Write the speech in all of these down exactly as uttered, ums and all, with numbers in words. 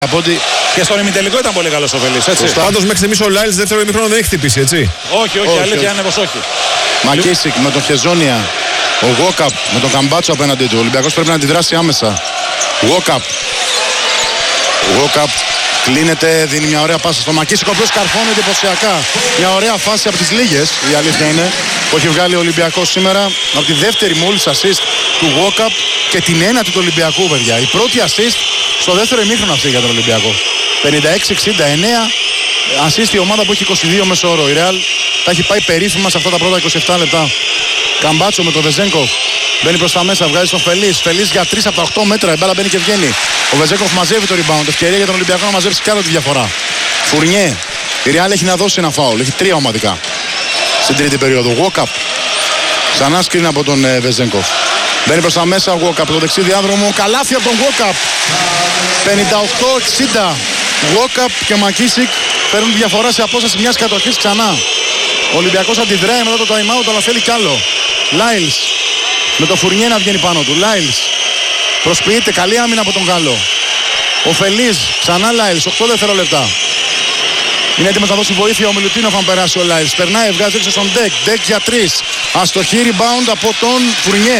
Από ότι και στον ημιτελικό ήταν πολύ καλός ο Φελής, έτσι. Πάντως μέχρι στιγμής ο Λάιλς δεύτερο ημίχρονο δεν έχει χτυπήσει, έτσι. Όχι, όχι, Όχι, αλήθεια όχι. είναι πως όχι. Μακίσικ με τον Χεζόνια, ο Γουόκαπ με τον Καμπάτσο απέναντι του. Ο Ολυμπιακός πρέπει να αντιδράσει άμεσα. Γουόκαπ. Γουόκαπ κλείνεται, δίνει μια ωραία πάσα στο Μακίσικ, ο οποίος καρφώνει εντυπωσιακά. Μια ωραία φάση από τις λίγες, η αλήθεια είναι, που έχει βγάλει ο Ολυμπιακός σήμερα. Από τη δεύτερη μόλις assist του Γουόκαπ και την ένατη του Ολυμπιακού, παιδιά. Η πρώτη assist στο δεύτερο ημίχρονο αυτή για τον Ολυμπιακό. πενήντα έξι εξήντα εννέα. Assist η ομάδα που έχει είκοσι δύο μέσο όρο. Η Real τα έχει πάει περίφημα σε αυτά τα πρώτα είκοσι επτά λεπτά. Καμπάτσο με τον Βεζένκοφ. Μπαίνει προς τα μέσα, βγάζει τον Φελής. Φελής για τρία από τα οκτώ μέτρα. Η μπάλα μπαίνει και βγαίνει. Ο Βεζένκοφ μαζεύει το rebound. Ευκαιρία για τον Ολυμπιακό να μαζέψει κι άλλο τη διαφορά. Φουρνιέ. Η Real έχει να δώσει ένα φάουλ. Έχει τρία ομαδικά στην τρίτη περίοδο. Γουόκαπ. Ξανά σκριν από τον ε, Βεζένκοφ. Μπαίνει προς τα μέσα ο Γουόκαπ. Το δεξί διάδρομο. Καλάθι από τον Γουόκαπ. πενήντα οκτώ εξήντα. Γουόκαπ και Μακίσικ παίρνουν διαφορά σε απόσταση μιας κατοχής ξανά. Ο Ολυμπιακός αντιδράει μετά το time out, αλλά θέλει κι άλλο. Λάιλς με το Φουρνιέ να βγαίνει πάνω του. Λάιλς προσποιείται, καλή άμυνα από τον Γάλλο. Ο Φελής, ξανά Λάιλς, οκτώ δευτερόλεπτα. Είναι έτοιμος να δώσει βοήθεια ο Μιλουτίνοφ αν περάσει ο Λάιλς. Περνάει, βγάζει έξω στον Ντεκ. Ντεκ για τρεις. Αστοχή rebound από τον Φουρνιέ.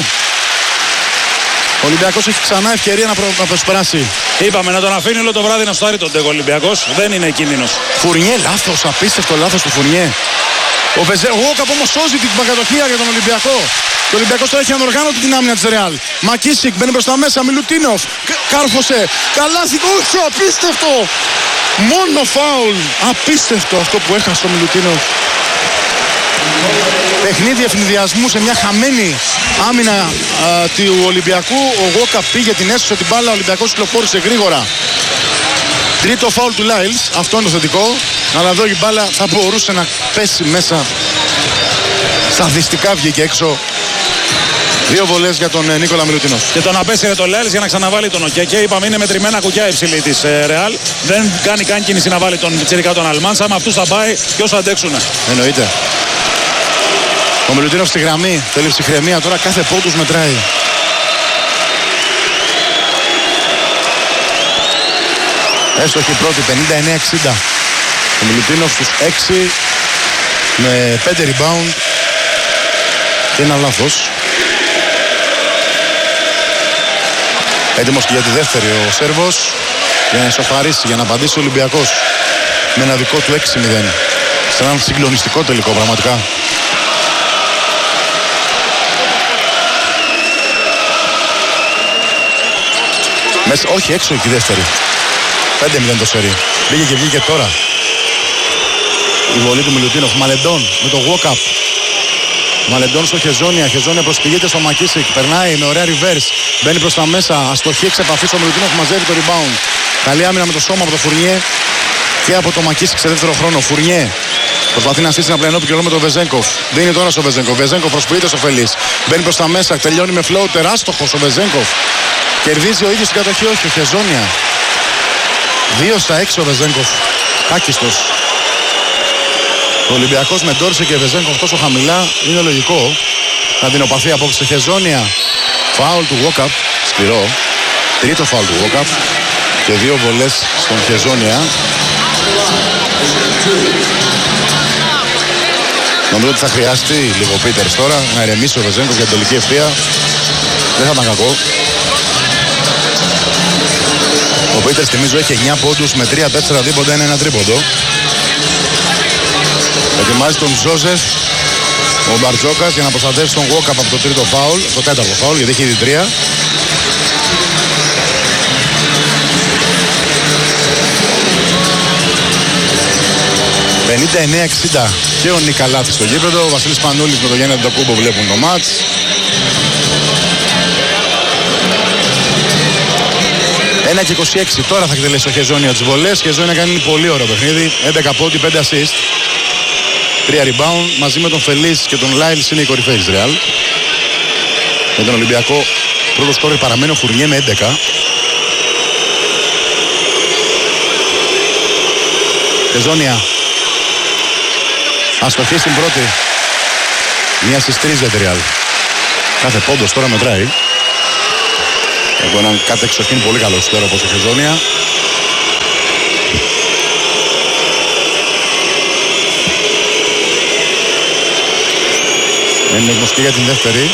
Ο Ολυμπιακός έχει ξανά ευκαιρία να, προ... να προσπεράσει. Είπαμε να τον αφήνει όλο το βράδυ να στάρει τον Ντεκ Ολυμπιακός. Δεν είναι κίνδυνος. Φουρνιέ, λάθος, απίστευτο λάθος του Φουρνιέ. Ο Βεζέγκοφ όμως σώζει την κατοχή για τον Ολυμπιακό. Και ο Ολυμπιακός τώρα έχει ανοργάνωτη την άμυνα της Ρεάλ. Μακίσικ μπαίνει προς τα μέσα, Μιλουτίνοφ. Κάρφωσε. Καλάθι, όχι, απίστευτο. Μόνο φάουλ. Απίστευτο αυτό που έχασε ο Μιλουτίνοφ. Παιχνίδι ευνηδιασμού σε μια χαμένη άμυνα α, του Ολυμπιακού. Ο Γουόκαπ πήγε την έσωσε την μπάλα, ο Ολυμπιακός κυκλοφόρησε γρήγορα. Τρίτο φάουλ του Λάιλς, αυτό είναι το θετικό. Αλλά εδώ η μπάλα θα μπορούσε να πέσει μέσα. Σαδιστικά βγήκε έξω. Δύο βολές για τον Νίκολα Μιλουτίνοφ. Και τον απέσυρε το Λάιλς για να ξαναβάλει τον ΟΚΕ. Και είπαμε είναι μετρημένα κουκιά υψηλή της Ρεάλ. Δεν κάνει καν κίνηση να βάλει τον Τσιρικά τον Αλμάνσα. Με αυτούς θα πάει και όσο αντέξουνε. Εννοείται. Ο Μιλουτίνοφ στη γραμμή. Θέλει ψυχραιμία τώρα, κάθε πόντους μετράει. Έστοχη πρώτη, πενήντα εννέα εξήντα. Ο Μιλουτίνοφ στους έξι με πέντε rebound και ένα λάθος. Έτοιμος και για τη δεύτερη ο Σέρβος για να ισοφαρίσει, για να απαντήσει ο Ολυμπιακός με ένα δικό του έξι μηδέν. Σε έναν συγκλονιστικό τελικό πραγματικά. Μέσα, όχι έξω και η δεύτερη. πέντε μηδέν το σερί. Μπήκε και βγήκε τώρα. Η βολή του Μιλουτίνοφ. Μαλεντών με το Γουόκαπ. Μαλεντών στο Χεζόνια. Χεζόνια προσποιείται στο Μακίσικ. Περνάει με ωραία reverse. Μπαίνει προς τα μέσα. Αστοχή εξ επαφής. Ο Μιλουτίνοφ μαζεύει το rebound. Καλή άμυνα με το σώμα από το Φουρνιέ και από το Μακίσικ σε δεύτερο χρόνο. Φουρνιέ προσπαθεί να στήσει ένα πλαϊνό επικοινωνία με τον Βεζένκοφ. Δίνει τώρα στο Βεζένκοφ. Βεζένκοφ προσποιείται στο Φελής. Μπαίνει προς τα μέσα. Τελειώνει με floater. Άστοχος ο Βεζένκοφ. Κερδίζει ο ίδιος την κατοχή. Όχι, ο Χεζόνια. δύο στα έξι ο Βεζένκοφ. Κάκιστος. Ο Ολυμπιακός με Ντόρσε και Βεζένκοφ τόσο χαμηλά είναι λογικό να την οπαθεί απόψε. Χεζόνια. Φάουλ του Γουόκαπ. Σκληρό. Τρίτο φάουλ του Γουόκαπ. Και δύο βολές στον Χεζόνια. Νομίζω ότι θα χρειαστεί λίγο Πίτερς τώρα να ηρεμήσει ο Βεζένκοφ για την τελική ευθεία. Δεν θα ήταν κακό. Ο Πίτερς θυμίζω έχει εννιά πόντους με τρία τέσσερα δίποντα, ένα ένα τρίποντο. Ετοιμάζει τον Ζόζεφ ο Μπαρτζόκας για να προστατεύσει τον Γουόκαπ από το τρίτο φάουλ, το τέταρτο φάουλ γιατί έχει ήδη τρία. πενήντα εννέα εξήντα και ο Νικαλάθης στο γήπεδο. Ο Βασίλης Πανούλης με τον Γιάννη Αντοκούμπο βλέπουν το μάτς. ένα και είκοσι έξι τώρα θα εκτελέσει ο Χεζόνια τις βολές. Χεζόνια κάνει πολύ ωραίο παιχνίδι. έντεκα πόντι, πέντε assist. τρία rebound. Μαζί με τον Φελής και τον Λάιλς είναι η κορυφαίοι της Ρεάλ. Με τον Ολυμπιακό πρώτο σκόρερ παραμένει ο Φουρνιέ με έντεκα. Χεζόνια. Αστοχή στην πρώτη. Μία στις τρεις για τη Ρεάλ. Κάθε πόντος τώρα μετράει. Από έναν κατεξοχήν πολύ καλό στέρ όπως ο Χεζόνια. και για την δεύτερη.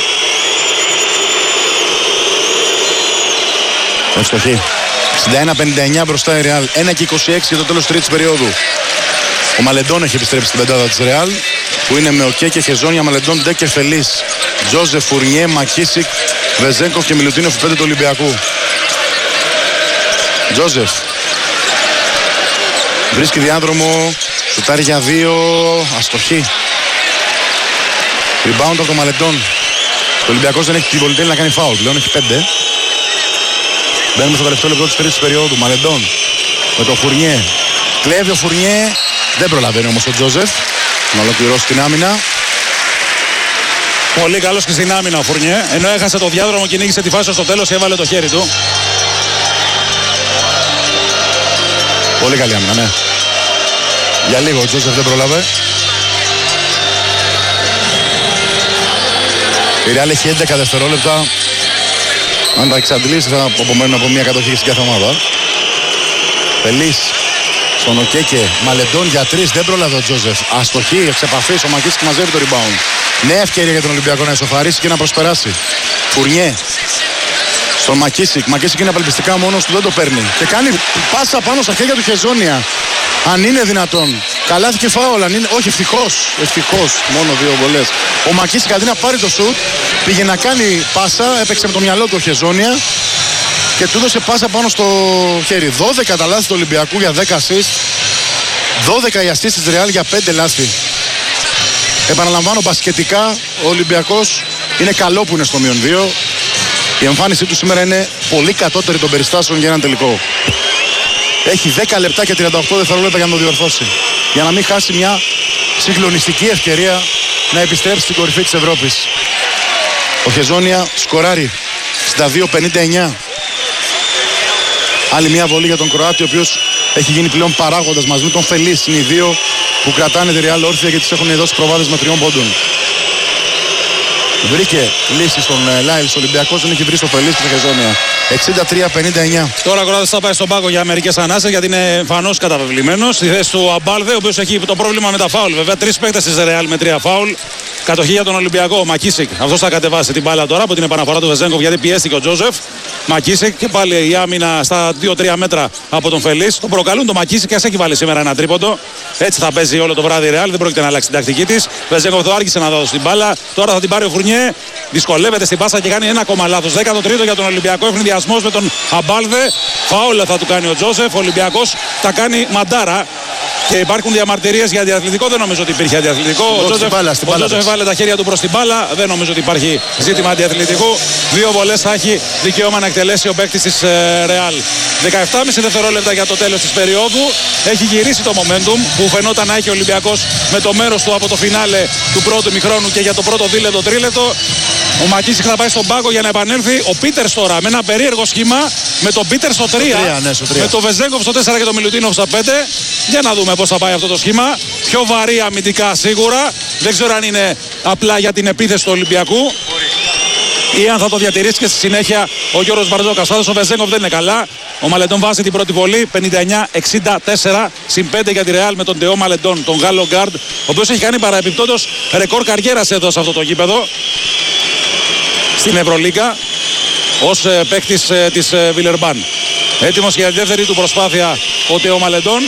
Ευστοχή. εξήντα ένα πενήντα εννιά μπροστά η Ρεάλ. ένα και είκοσι έξι για το τέλος της τρίτης περίοδου. Ο Μαλεντών έχει επιστρέψει στην πεντάδα της Ρεάλ, που είναι με ο Κέκε, Χεζόνια, Μαλεντών, Ντε και Φελής. Τζόζεφ, Φουρνιέ, Μακίσικ, Βεζέγκοφ και Μιλουτίνοφ, πέντε του Ολυμπιακού. Τζόζεφ. Βρίσκει διάδρομο, σουτάρει για δύο, αστοχή. Rebound από το Μαλεντών. Ο Ολυμπιακός δεν έχει την πολυτέλεια να κάνει φάουλ, πλέον έχει πέντε. Μπαίνουμε στο τελευταίο λεπτό της τρίτης περίοδου. Μαλεντών με το Φουρνιέ. Κλέβει ο Φουρνιέ. Δεν προλαβαίνει όμως ο Τζόζεφ να ολοκληρώσει την άμυνα. Πολύ καλός και στην άμυνα ο Φουρνιέ. Ενώ έχασε το διάδρομο, κυνήγησε τη φάση στο τέλος και έβαλε το χέρι του. Πολύ καλή άμυνα, ναι. Για λίγο ο Τζόζεφ δεν πρόλαβε. Η Ρεάλ έχει έντεκα δευτερόλεπτα. Αν τα εξαντλήσει θα απομένουν από μια κατοχή στην κάθε ομάδα. Πελής στον Οκέκε, Μαλεντών για τρεις, δεν πρόλαβε ο Τζόζεφ. Αστοχή, εξ επαφής, ο Μακίσικ μαζεύει το rebound. Νέα ευκαιρία για τον Ολυμπιακό να ισοφαρίσει και να προσπεράσει. Φουρνιέ στον Μακίσικ. Μακίσικ είναι απελπιστικά μόνος του, δεν το παίρνει. Και κάνει πάσα πάνω στα χέρια του Χεζόνια. Αν είναι δυνατόν. Καλάθι και φάουλ, αν είναι. Όχι, ευτυχώς. Ευτυχώς. Μόνο δύο βολές. Ο Μακίσικ αντί να πάρει το σουτ, πήγε να κάνει πάσα, έπαιξε με το μυαλό του ο Χεζόνια και του έδωσε πάσα πάνω στο χέρι. δώδεκα τα λάθη του Ολυμπιακού για δέκα assist. δώδεκα οι assist της Ρεάλ για πέντε λάθη. Επαναλαμβάνω, μπασκετικά ο Ολυμπιακός είναι καλό που είναι στο μείον δύο. Η εμφάνισή του σήμερα είναι πολύ κατώτερη των περιστάσεων για έναν τελικό. Έχει δέκα λεπτά και τριάντα οκτώ δευτερόλεπτα για να το διορθώσει. Για να μην χάσει μια συγκλονιστική ευκαιρία να επιστρέψει στην κορυφή της Ευρώπης. Ο Χεζόνια σκοράρει εξήντα δύο πενήντα εννιά. Άλλη μια βολή για τον Κροάτη, ο οποίος έχει γίνει πλέον παράγοντας μαζί με τον Φελής. Είναι οι δύο που κρατάνε τη Ρεάλ όρθια και τις έχουν δώσει προβάδες με τριών πόντων. Βρήκε λύση στον Λάιλς. Ο Ολυμπιακός δεν έχει βρει στο Φελής και στο Χεζόνια. εξήντα τρία πενήντα εννιά. Τώρα ο Κροάτης θα πάει στον πάγκο για μερικές ανάσες γιατί είναι εμφανώς καταβεβλημένος. Στη θέση του Αμπάλδε, ο οποίος έχει το πρόβλημα με τα φάουλ. Βέβαια, τρεις παίκτες της Ρεάλ με τρία φάουλ. Κατοχή για τον Ολυμπιακό. Μακίσικ. Αυτός θα κατεβάσει την μπάλα τώρα από την επαναφορά του Βεζέγκοφ γιατί πιέστηκε ο Τζόζεφ. Μακίσικ και πάλι η άμυνα στα δύο τρία μέτρα από τον Φελής. Τον προκαλούν τον Μακίσικ και ας έχει βάλει σήμερα ένα τρίποντο. Έτσι θα παίζει όλο το βράδυ η Ρεάλ. Δεν πρόκειται να αλλάξει την τακτική της. Βεζέγκοφ το άργησε να δώσει την μπάλα. Τώρα θα την πάρει ο Φουρνιέ. Δυσκολεύεται στην πάσα και κάνει ένα ακόμα λάθος. δέκατο τρίτο για τον Ολυμπιακό. Ευνηδιασμός με τον Αμπάλδε. Φάουλα θα του κάνει ο Τζόζεφ. Ο Ολυμπιακός τα κάνει μαντάρα. Και υπάρχουν διαμαρτυρίες για διαθλητικό. Δεν νομίζω ότι υπήρχε διαθλητικό. Ο Τζόζεφ βάλε τα χέρια του προς την μπάλα. Δεν νομίζω ότι υπάρχει ζήτημα διαθλητικού. Δύο βολές θα έχει δικαίωμα να εκτελέσει ο παίκτης της Ρεάλ. δεκαεπτά και μισό δευτερόλεπτα για το τέλος της περίοδου. Έχει γυρίσει το momentum που φαινόταν να έχει ο Ολυμπιακός με το μέρος του από το φινάλε του πρώτου μηχρόνου και για το πρώτο δίλεπτο τρίλεπτο. Ο Μακίσικ θα πάει στον πάγκο για να επανέλθει. Ο Πίτερς τώρα με ένα περίεργο σχήμα με τον Πίτερς στο τρία, ναι, με τον Βεζέγκοφ στο τέσσερα και τον Μιλουτίνοφ στα πέντε. Για να δούμε πώς θα πάει αυτό το σχήμα. Πιο βαρύ αμυντικά σίγουρα. Δεν ξέρω αν είναι απλά για την επίθεση του Ολυμπιακού ή αν θα το διατηρήσει και στη συνέχεια ο Γιώργος Μπαρτζόκας. Πάντως ο Βεζέγκοφ δεν είναι καλά. Ο Μαλεντών βάζει την πρώτη βολή πενήντα εννιά εξήντα τέσσερα συν πέντε για τη Ρεάλ με τον Τεό Μαλεντών, τον Γάλλο γκάρντ, ο οποίος έχει κάνει παραεπιπτόντως ρεκόρ καριέρας εδώ σε αυτό το γήπεδο στην Ευρωλίγκα ως παίκτης της Βιλερμπάν. Έτοιμος για τη δεύτερη του προσπάθεια ο Τεό Μαλεντών.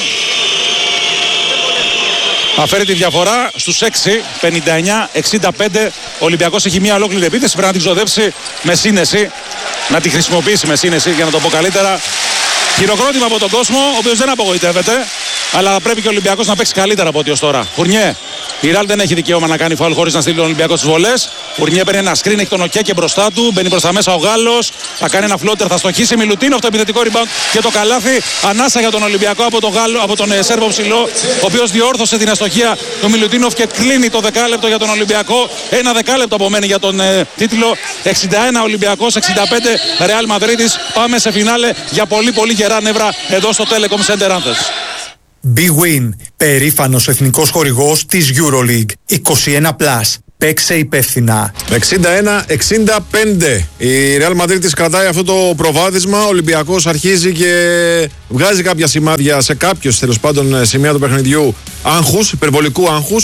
Αφαίρει τη διαφορά στους έξι, πενήντα εννιά εξήντα πέντε. Ο Ολυμπιακός έχει μια ολόκληρη επίθεση. Πρέπει να την ξοδέψει με σύνεση. Να τη χρησιμοποιήσει με σύνεση για να το πω καλύτερα. Χειροκρότημα από τον κόσμο, ο οποίος δεν απογοητεύεται. Αλλά πρέπει και ο Ολυμπιακός να παίξει καλύτερα από ό,τι ως τώρα. Φουρνιέ. Η Ρεάλ δεν έχει δικαίωμα να κάνει φάουλ χωρίς να στείλει τον Ολυμπιακό στις βολές. Φουρνιέ παίρνει ένα screen, έχει τον Οκέκε μπροστά του. Μπαίνει προς τα μέσα ο Γάλλος. Θα κάνει ένα φλότερ, θα στοχίσει. Μιλουτίνοφ το επιθετικό rebound και το καλάθι. Ανάσα για τον Ολυμπιακό από τον, Γάλλο, από τον ε, Σέρβο ψηλό, ο οποίος διόρθωσε την αστοχία του Μιλουτίνοφ και κλείνει το δεκάλεπτο για τον Ολυμπιακό. Ένα δεκάλεπτο απομένει για τον ε, τίτλο. εξήντα ένα Ολυμπιακός, εξήντα πέντε Ρεάλ Μαδρίτης. Πάμε σε φινάλε για πολύ πολύ γερά νεύρα εδώ στο Telecom Center Anthems. Big Win, περήφανος εθνικός χορηγός της EuroLeague. είκοσι ένα συν. Παίξε υπεύθυνα. εξήντα ένα εξήντα πέντε. Η Real Madrid της κρατάει αυτό το προβάδισμα. Ο Ολυμπιακός αρχίζει και βγάζει κάποια σημάδια σε κάποιους τέλος πάντων σημεία του παιχνιδιού άγχους, υπερβολικού άγχους.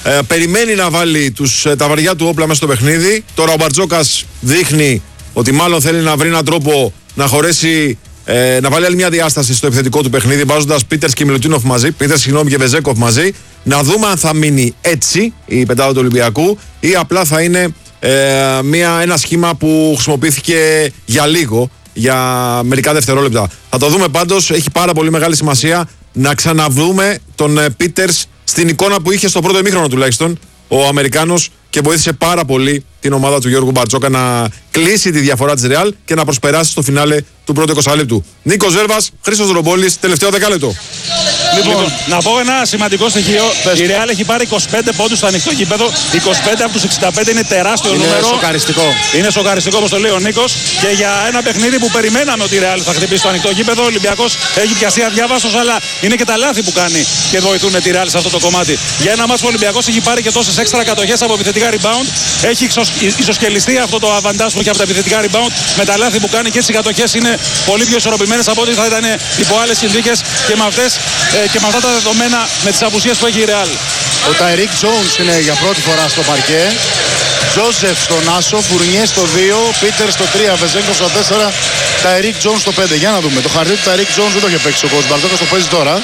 ε, περιμένει να βάλει τους, ε, τα βαριά του όπλα μέσα στο παιχνίδι. Τώρα ο Μπαρτζόκας δείχνει ότι μάλλον θέλει να βρει έναν τρόπο να χωρέσει, ε, να βάλει άλλη μια διάσταση στο επιθετικό του παιχνίδι, βάζοντας Πίτερς και Μιλουτίνοφ μαζί, Πίτερς συγγνώμη και Βεζέκοφ μαζί. Να δούμε αν θα μείνει έτσι η πεντάδα του Ολυμπιακού ή απλά θα είναι ε, μια, ένα σχήμα που χρησιμοποιήθηκε για λίγο, για μερικά δευτερόλεπτα. Θα το δούμε πάντως, έχει πάρα πολύ μεγάλη σημασία να ξαναβρούμε τον Πίτερς στην εικόνα που είχε στο πρώτο ημίχρονο τουλάχιστον ο Αμερικάνος και βοήθησε πάρα πολύ την ομάδα του Γιώργου Μπαρτζόκα να κλείσει τη διαφορά της Ρεάλ και να προσπεράσει στο φινάλε του πρώτου εικοσάλεπτου. Νίκος Ζέρβας, Χρήστος Ρομπόλης, τελευταίο δεκάλεπτο. Λοιπόν, να πω ένα σημαντικό στοιχείο. Η Ρεάλ έχει πάρει είκοσι πέντε πόντους στο ανοιχτό γήπεδο. είκοσι πέντε από τους εξήντα πέντε είναι τεράστιο Είναι νούμερο. σοκαριστικό. Είναι σοκαριστικό όπως το λέει ο Νίκος. Και για ένα παιχνίδι που περιμέναμε ότι η Ρεάλ θα χτυπήσει το ανοιχτό γήπεδο, ο Ολυμπιακός έχει πιαστεί αδιάβαστος, αλλά είναι και τα λάθη που κάνει και βοηθούν τη Ρεάλ σε αυτό το κομμάτι. Για ένα μάτς που ο Ολυμπιακός έχει πάρει και τόσες έξτρα κατοχές από επιθετικά rebound, έχει ισοσκελιστεί αυτό το αβαντάζ που έχει από τα επιθετικά rebound με τα λάθη που κάνει και τις κατοχές είναι πολύ πιο ισορροπημένες από ό,τι θα ήταν υπό άλλες συνθήκες και με, αυτές, ε, και με αυτά τα δεδομένα με τις απουσίες που έχει η Ρεάλ. Ο Ταϊρίκ Τζόουνς είναι για πρώτη φορά στο παρκέ. Τζόζεφ στον άσο, Φουρνιέ στο δύο, Πίτερ στο τρία, Βεζέγκοφ στο τέσσερα, Ταϊρίκ Τζόουνς στο πέντε. Για να δούμε. Το χαρτί του Ταϊρίκ Τζόουνς δεν το είχε παίξει ο κόσμος. Μπαρτζόκας το παίζει τώρα.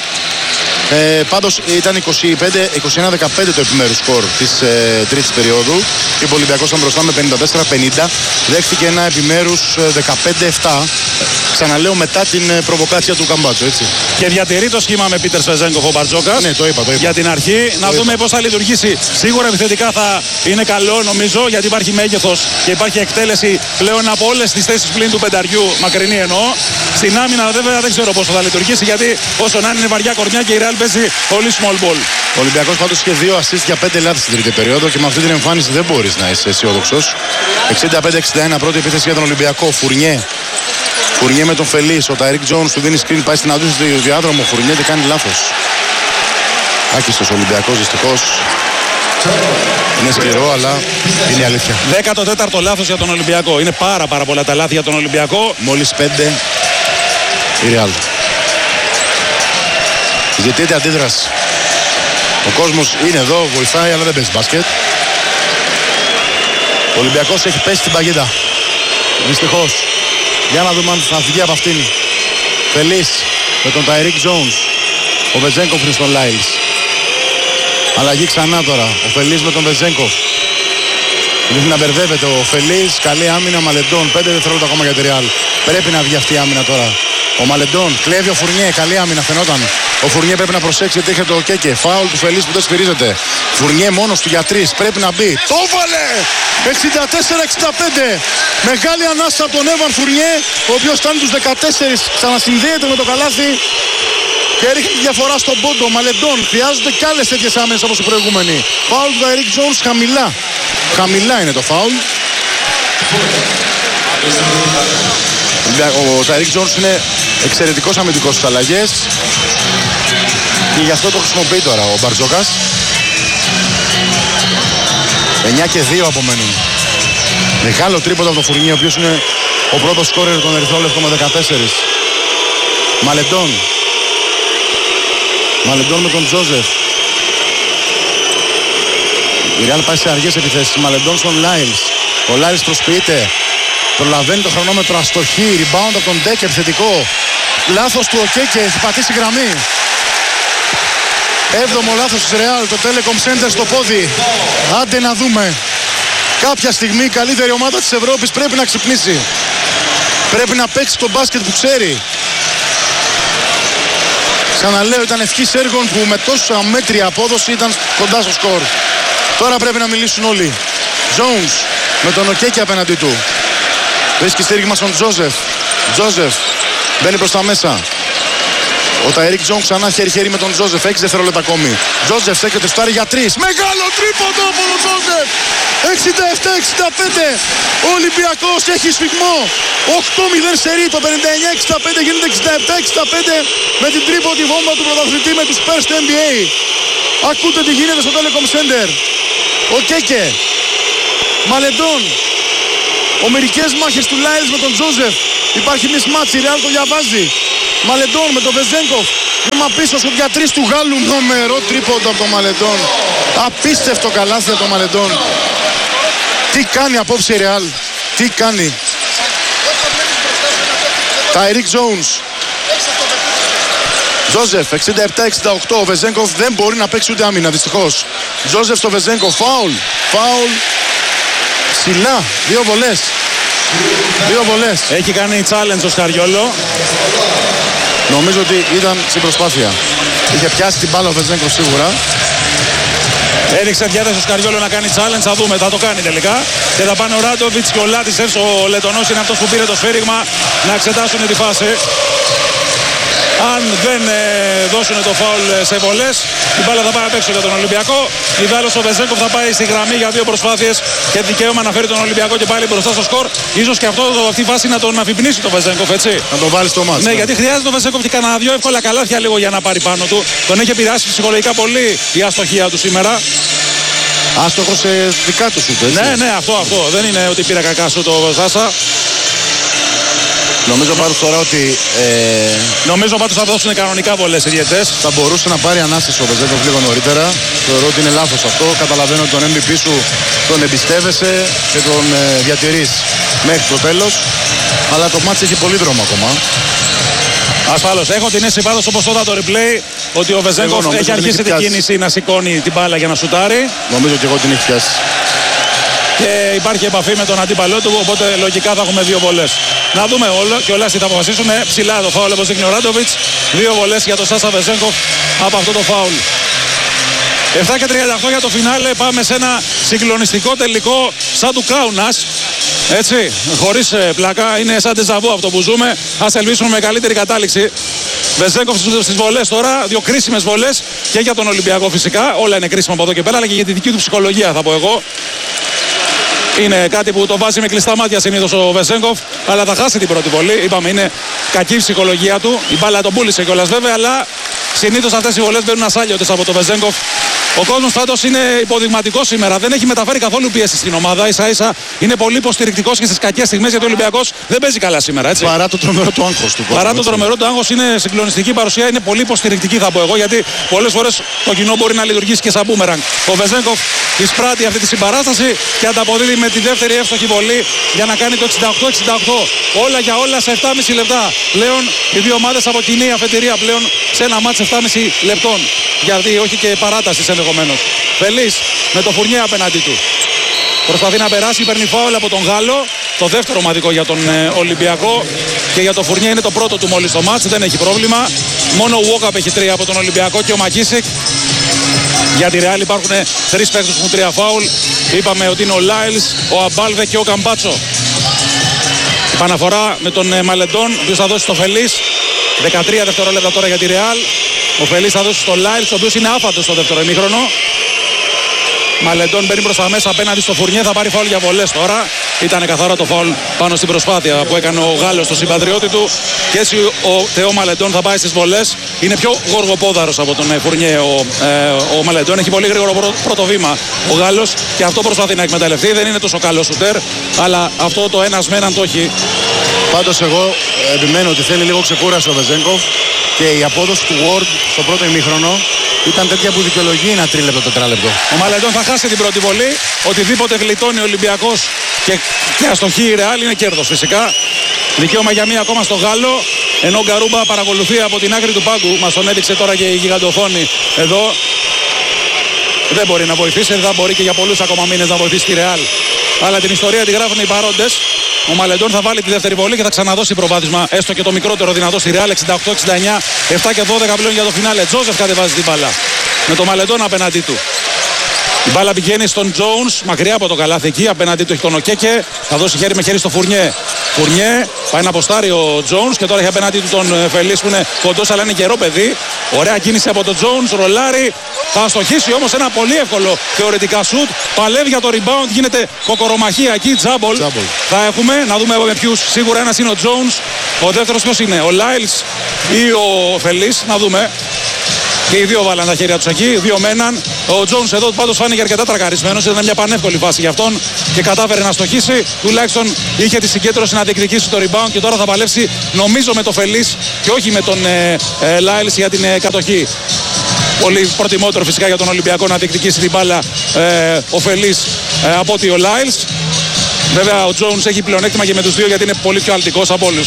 Ε, πάντως ήταν είκοσι ένα δεκαπέντε το επιμέρους σκορ της ε, τρίτης περίοδου. Και ο Ολυμπιακός ήταν μπροστά με πενήντα τέσσερα πενήντα. Δέχτηκε ένα επιμέρους δεκαπέντε επτά. Ξαναλέω μετά την ε, προβοκάτσια του Καμπάτσο, έτσι. Και διατηρεί το σχήμα με Πίτερ Βεζέγκοφ ο Μπαρτζόκας. Ναι, το είπα, το είπα. Για την αρχή. Να το δούμε είπα. πώς θα λειτουργήσει. Σίγουρα επιθετικά θα είναι καλό νομίζω γιατί υπάρχει μέγεθος και υπάρχει εκτέλεση πλέον από όλες τις θέσεις πλην του πενταριού, μακρινή εννοώ. Στην άμυνα βέβαια δεν ξέρω πόσο θα λειτουργήσει γιατί όσο να είναι βαριά κορμιά και η Real παίζει πολύ small ball. Ο Ολυμπιακός πάντως είχε δύο assist για πέντε λάθη στην τρίτη περίοδο και με αυτή την εμφάνιση δεν μπορείς να είσαι αισιόδοξος. εξήντα πέντε εξήντα ένα πρώτη επίθεση για τον Ολυμπιακό. Φουρνιέ. Φουρνιέ με τον Φελής. Ο Ταϊρίκ Τζόουνς του δίνει screen, πάει στην αντίθεση του διάδρομο. Φουρνιέ και κάνει λάθος. Άκιστος ο Ολυμπιακός δυστυχώς. Είναι σκληρό, αλλά είναι η αλήθεια. δέκατο τέταρτο λάθος για τον Ολυμπιακό. Είναι πάρα πάρα πολλά τα λάθη για τον Ολυμπιακό. Μόλις πέντε η Real. Ζητείται αντίδραση. Ο κόσμος είναι εδώ, βοηθάει, αλλά δεν παίζει μπάσκετ. Ο Ολυμπιακός έχει πέσει στην παγίδα. Δυστυχώς. Για να δούμε αν θα βγει από αυτήν. Φελής με τον Ταϊρίκ Τζόουνς. Ο Βεζέγκοφ είναι στον Λάιλς. Αλλαγή ξανά τώρα. Ο Φελής με τον Βεζέγκοφ. Δείχνει να μπερδεύεται ο Φελής. Καλή άμυνα Μαλεντών. πέντε δευτερόλεπτα ακόμα για τη Real. Πρέπει να βγει αυτή η άμυνα τώρα. Ο Μαλεντών κλέβει ο Φουρνιέ. Καλή άμυνα φαινόταν. Ο Φουρνιέ πρέπει να προσέξει γιατί έχει το Κέκε. Φάουλ του Φελής που δεν σφυρίζεται. Φουρνιέ μόνος του για τρεις. Πρέπει να μπει. Το βάλε! εξήντα τέσσερα εξήντα πέντε. Μεγάλη ανάσα από τον Έβαν Φουρνιέ. Ο οποίος φτάνει τους δεκατέσσερα. Ξανασυνδέεται με το καλάθι. Και ρίχνει τη διαφορά στον πόντο. Μαλεντών. Χρειάζονται κι άλλες τέτοιες άμυνες όπως οι προηγούμενοι. Φάουλ του Ταϊρίκ Τζόουνς χαμηλά. Χαμηλά είναι το φάουλ. Ο Ταϊρίκ Τζόουνς είναι εξαιρετικός αμυντικός στις αλλαγές και γι' αυτό το χρησιμοποιεί τώρα ο Μπαρτζόκας. εννιά και δύο απομένουν. Μεγάλο τρίποντο από το Φουρνιέ, ο οποίος είναι ο πρώτος σκόρερ των Ερυθρόλευκων με δεκατέσσερα. Μαλεντών. Μαλεντών με τον Τζόζεφ. Η Real πάει σε αργές επιθέσεις. Μαλεντών στον Λάιλς. Ο Λάιλς προσποιείται. Προλαβαίνει το χρονόμετρο, αστοχή, rebound από τον Ντέκ, επιθετικό. Λάθος του Οκέκε, έχει πατήσει γραμμή. Έβδομο λάθος της Real, το Telecom Center στο πόδι. Άντε να δούμε. Κάποια στιγμή η καλύτερη ομάδα της Ευρώπης πρέπει να ξυπνήσει. Πρέπει να παίξει το μπάσκετ που ξέρει. Ξαναλέω, ήταν ευχής έργων που με τόσο αμέτρια απόδοση ήταν κοντά στο σκορ. Τώρα πρέπει να μιλήσουν όλοι. Jones με τον Οκέκε απέναντί του. Βρίσκει στήριγμα στον Τζόζεφ. Τζόζεφ μπαίνει προς τα μέσα. Ο Ταϊρίκ Τζόουνς ξανά χέρι-χέρι με τον Τζόζεφ. έξι δευτερόλεπτα ακόμη. Τζόζεφ στέκεται φτάρει για τρεις. Μεγάλο τρίποντο από τον Τζόζεφ. εξήντα επτά εξήντα πέντε. Ο Ολυμπιακός έχει σφιγμό. οκτώ μηδέν σερί. Το πενήντα εννιά εξήντα πέντε γίνεται εξήντα επτά εξήντα πέντε με την τρίποντη βόμβα του πρωταθλητή με τους Spurs του N B A. Ακούτε τι γίνεται στο Telecom Center. Ο Κέκε. Μαλεντών. Ομερικές μάχες του Λάιλς με τον Τζόζεφ. Υπάρχει mismatch, η Real το διαβάζει. Μαλεντών με τον Βεζέγκοφ. Βήμα πίσω σου για τρεις του Γάλλου. Νούμερο τρίποντο από το Μαλεντόν. Απίστευτο καλάθι από το Μαλεντόν. Τι κάνει απόψε η Ρεάλ. Τι κάνει. Τάιρικ Τζόουνς. Τζόζεφ εξήντα επτά εξήντα οκτώ. Ο Βεζένκοφ δεν μπορεί να παίξει ούτε άμυνα δυστυχώς. Τζόζεφ στο Βεζένκοφ. Φάουλ. Φάουλ. Ψηλά. Δύο βολές. Δύο βολές. Έχει κάνει challenge ο Σκαριόλο. Νομίζω ότι ήταν στην προσπάθεια. Είχε πιάσει την μπάλα ο Βεζένκοφ σίγουρα. Έδειξε διάθεση ο Σκαριόλο να κάνει challenge. Θα δούμε, θα το κάνει τελικά. Και θα πάνε ο Ράντοβιτς και ο Λάτισερς. Ο Λετωνός είναι αυτός που πήρε το σφύριγμα να εξετάσουν τη φάση. Αν δεν ε, δώσουν το φάουλ σε βολές, η μπάλα θα πάει απ' έξω για τον Ολυμπιακό. Ιδάλλως ο Βεζένκοφ θα πάει στη γραμμή για δύο προσπάθειες και δικαίωμα να φέρει τον Ολυμπιακό και πάλι μπροστά στο σκορ. Ίσως και αυτό, αυτή η φάση να τον αφυπνίσει τον Βεζένκοφ, έτσι. Να τον βάλει στο μάτς. Ναι, γιατί χρειάζεται τον Βεζένκοφ και κανένα δύο εύκολα καλάθια λίγο για να πάρει πάνω του. Τον έχει επηρεάσει ψυχολογικά πολύ η αστοχία του σήμερα. Άστοχο σε δικά του σουτ, έτσι. Ναι, ναι, αυτό, αυτό. Δεν είναι ότι πήρα κακά σου το Σάσα. Νομίζω πάντως τώρα ότι ε, Νομίζω πάντως θα δώσουν κανονικά βολές οι διαιτητές. θα μπορούσε να πάρει ανάσταση ο Βεζένκοφ λίγο νωρίτερα. Θεωρώ ότι είναι λάθος αυτό. Καταλαβαίνω ότι τον εμ βι πι σου τον εμπιστεύεσαι και τον ε, διατηρείς μέχρι το τέλος. Αλλά το μάτς έχει πολύ δρόμο ακόμα. Ασφαλώς. Έχω την αίσθηση πάντως όπως τότε το replay ότι ο Βεζένκοφ νομίζω έχει την αρχίσει έχει την πιάσει. κίνηση να σηκώνει την μπάλα για να σουτάρει. Νομίζω και εγώ την έχει πιάσει. Και υπάρχει επαφή με τον αντίπαλό του, οπότε λογικά θα έχουμε δύο βολές. Να δούμε όλο και όλα τι θα αποφασίσουν. Ψηλά το φάουλ όπως δείχνει ο Ράντοβιτς. Δύο βολές για τον Σάσα Βεζένκοφ από αυτό το φάουλ. επτά και τριάντα οκτώ για το φινάλε. Πάμε σε ένα συγκλονιστικό τελικό σαν του Κάουνας. Έτσι, χωρίς ε, πλάκα. Είναι σαν τεζαβού αυτό που ζούμε. Ας ελπίσουμε με καλύτερη κατάληξη. Βεζένκοφ στις βολές τώρα. Δύο κρίσιμες βολές και για τον Ολυμπιακό φυσικά. Όλα είναι κρίσιμα από εδώ και πέρα, αλλά και για τη δική του ψυχολογία θα πω εγώ. Είναι κάτι που το βάζει με κλειστά μάτια συνήθως ο Βεζένκοφ, αλλά θα χάσει την πρώτη βολή. Είπαμε, είναι κακή η ψυχολογία του. Η μπάλα τον πούλησε κιόλας βέβαια, αλλά συνήθως αυτές οι βολές μπαίνουν ασάλιωτες από τον Βεζένκοφ. Ο κόσμος πάντως είναι υποδειγματικός σήμερα. Δεν έχει μεταφέρει καθόλου πίεση στην ομάδα. Ίσα ίσα είναι πολύ υποστηρικτικός και στις κακές στιγμές, γιατί ο Ολυμπιακός δεν παίζει καλά σήμερα. Έτσι. Παρά το τρομερό του άγχος του κόσμου. Παρά το έτσι. τρομερό του άγχος, είναι συγκλονιστική παρουσία, είναι πολύ υποστηρικτική θα πω εγώ, γιατί πολλές φορές το κοινό μπορεί να λειτουργήσει και σαν μπούμεραγκ. Ο Βεζένκοφ εισπράττει αυτή τη συμπαράσταση και ανταποδίδει με τη δεύτερη εύστοχη βολή για να κάνει το εξήντα οκτώ εξήντα οκτώ. Όλα για όλα σε επτά και μισό λεπτά. Πλέον οι δύο ομάδες από κοινή αφετηρία πλέον σε ένα μάτς επτά και μισό λεπτών. Γιατί όχι και παράταση ενδεχομένως. Φελής με το Φουρνιέ απέναντί του. Προσπαθεί να περάσει, παίρνει φάουλ από τον Γάλλο. Το δεύτερο ομαδικό για τον ε, Ολυμπιακό. Και για τον Φουρνιέ είναι το πρώτο του μόλις στο μάτς. Δεν έχει πρόβλημα. Μόνο ο Walkup έχει τρία από τον Ολυμπιακό και ο Μακίσικ. Για τη Ρεάλ υπάρχουν τρεις παίκτες που έχουν τρία φάουλ. Είπαμε ότι είναι ο Λάιλς, ο Αμπάλδε και ο Καμπάτσο. Επαναφορά με τον ε, Μαλεντόν, ο οποίος θα δώσει στο Φελής. δεκατρία δευτερόλεπτα τώρα για τη Ρεάλ. Ο Φελής θα δώσει στο Λάιλς, ο οποίος είναι άφαντος στο δεύτερο ημίχρονο. Μαλεντόν μπαίνει προς τα μέσα απέναντι στο Φουρνιέ, θα πάρει φάουλ για βολές τώρα. Ήταν καθαρά το φάουλ πάνω στην προσπάθεια που έκανε ο Γάλλος στο συμπατριώτη του. Και έτσι ο Θεό Μαλεντόν θα πάει στις βολές. Είναι πιο γοργοπόδαρος από τον Φουρνιέ ο, ε, ο Μαλεντόν. Έχει πολύ γρήγορο πρω, πρώτο βήμα ο Γάλλος και αυτό προσπαθεί να εκμεταλλευτεί. Δεν είναι τόσο καλό σουτέρ, αλλά αυτό το ένας με έναν το έχει. Πάντως εγώ επιμένω ότι θέλει λίγο ξεκούραση ο Βεζένκοφ και η απόδοση του Ward στο πρώτο ημίχρονο ήταν τέτοια που δικαιολογεί ένα τρίλεπτο, τετράλεπτο. Ο Μαλεντόν θα χάσει την πρώτη βολή. Οτιδήποτε γλιτώνει ο Ολυμπιακός και, και αστοχή η Ρεάλ είναι κέρδος φυσικά. Δικαίωμα για μία ακόμα στο Γάλλο. Ενώ ο Γκαρούμπα παρακολουθεί από την άκρη του πάγκου. Μας τον έδειξε τώρα και η γιγαντοθόνη εδώ. Δεν μπορεί να βοηθήσει, δεν θα μπορεί και για πολλούς ακόμα μήνες να βοηθήσει τη Ρεάλ. Αλλά την ιστορία τη γράφουν οι παρόντες. Ο Μαλεντόν θα βάλει τη δεύτερη βολή και θα ξαναδώσει προβάδισμα, έστω και το μικρότερο δυνατό στη Ρεάλ. εξήντα οκτώ εξήντα εννιά, επτά και δώδεκα πλέον για το φινάλε. Τζόζεφ κατεβάζει την μπάλα με το Μαλεντόν απέναντί του. Η μπάλα πηγαίνει στον Τζόουνς, μακριά από το καλάθι εκεί. Απέναντί του έχει τον Οκέκε. Θα δώσει χέρι με χέρι στο Φουρνιέ. Φουρνιέ πάει να αποστάρει ο Τζόουνς και τώρα έχει απέναντί του τον Φελής που είναι κοντός αλλά είναι καιρό παιδί. Ωραία κίνηση από τον Τζόουνς, ρολάρι. Θα αστοχίσει όμως ένα πολύ εύκολο θεωρητικά σουτ. Παλεύει για το rebound, γίνεται κοκορομαχία εκεί. Τζάμπολ. Θα έχουμε να δούμε με ποιους. Σίγουρα ένας είναι ο Τζόουνς. Ο δεύτερος ποιος είναι, ο Λάιλς ή ο Φελής. Να δούμε. Και οι δύο βάλαν τα χέρια τους εκεί, δύο με έναν. Ο Jones εδώ πάντως φάνηκε αρκετά τρακαρισμένος. Ήταν μια πανεύκολη φάση για αυτόν και κατάφερε να στοχίσει. Τουλάχιστον είχε τη συγκέντρωση να διεκδικήσει το rebound και τώρα θα παλέψει νομίζω με το Φελής και όχι με τον ε, ε, Lyles για την ε, κατοχή. Πολύ προτιμότερο φυσικά για τον Ολυμπιακό να διεκδικήσει την μπάλα ε, ο Φελής ε, από ότι ο Lyles. Βέβαια ο Jones έχει πλεονέκτημα και με τους δύο γιατί είναι πολύ πιο αλτικός από όλους.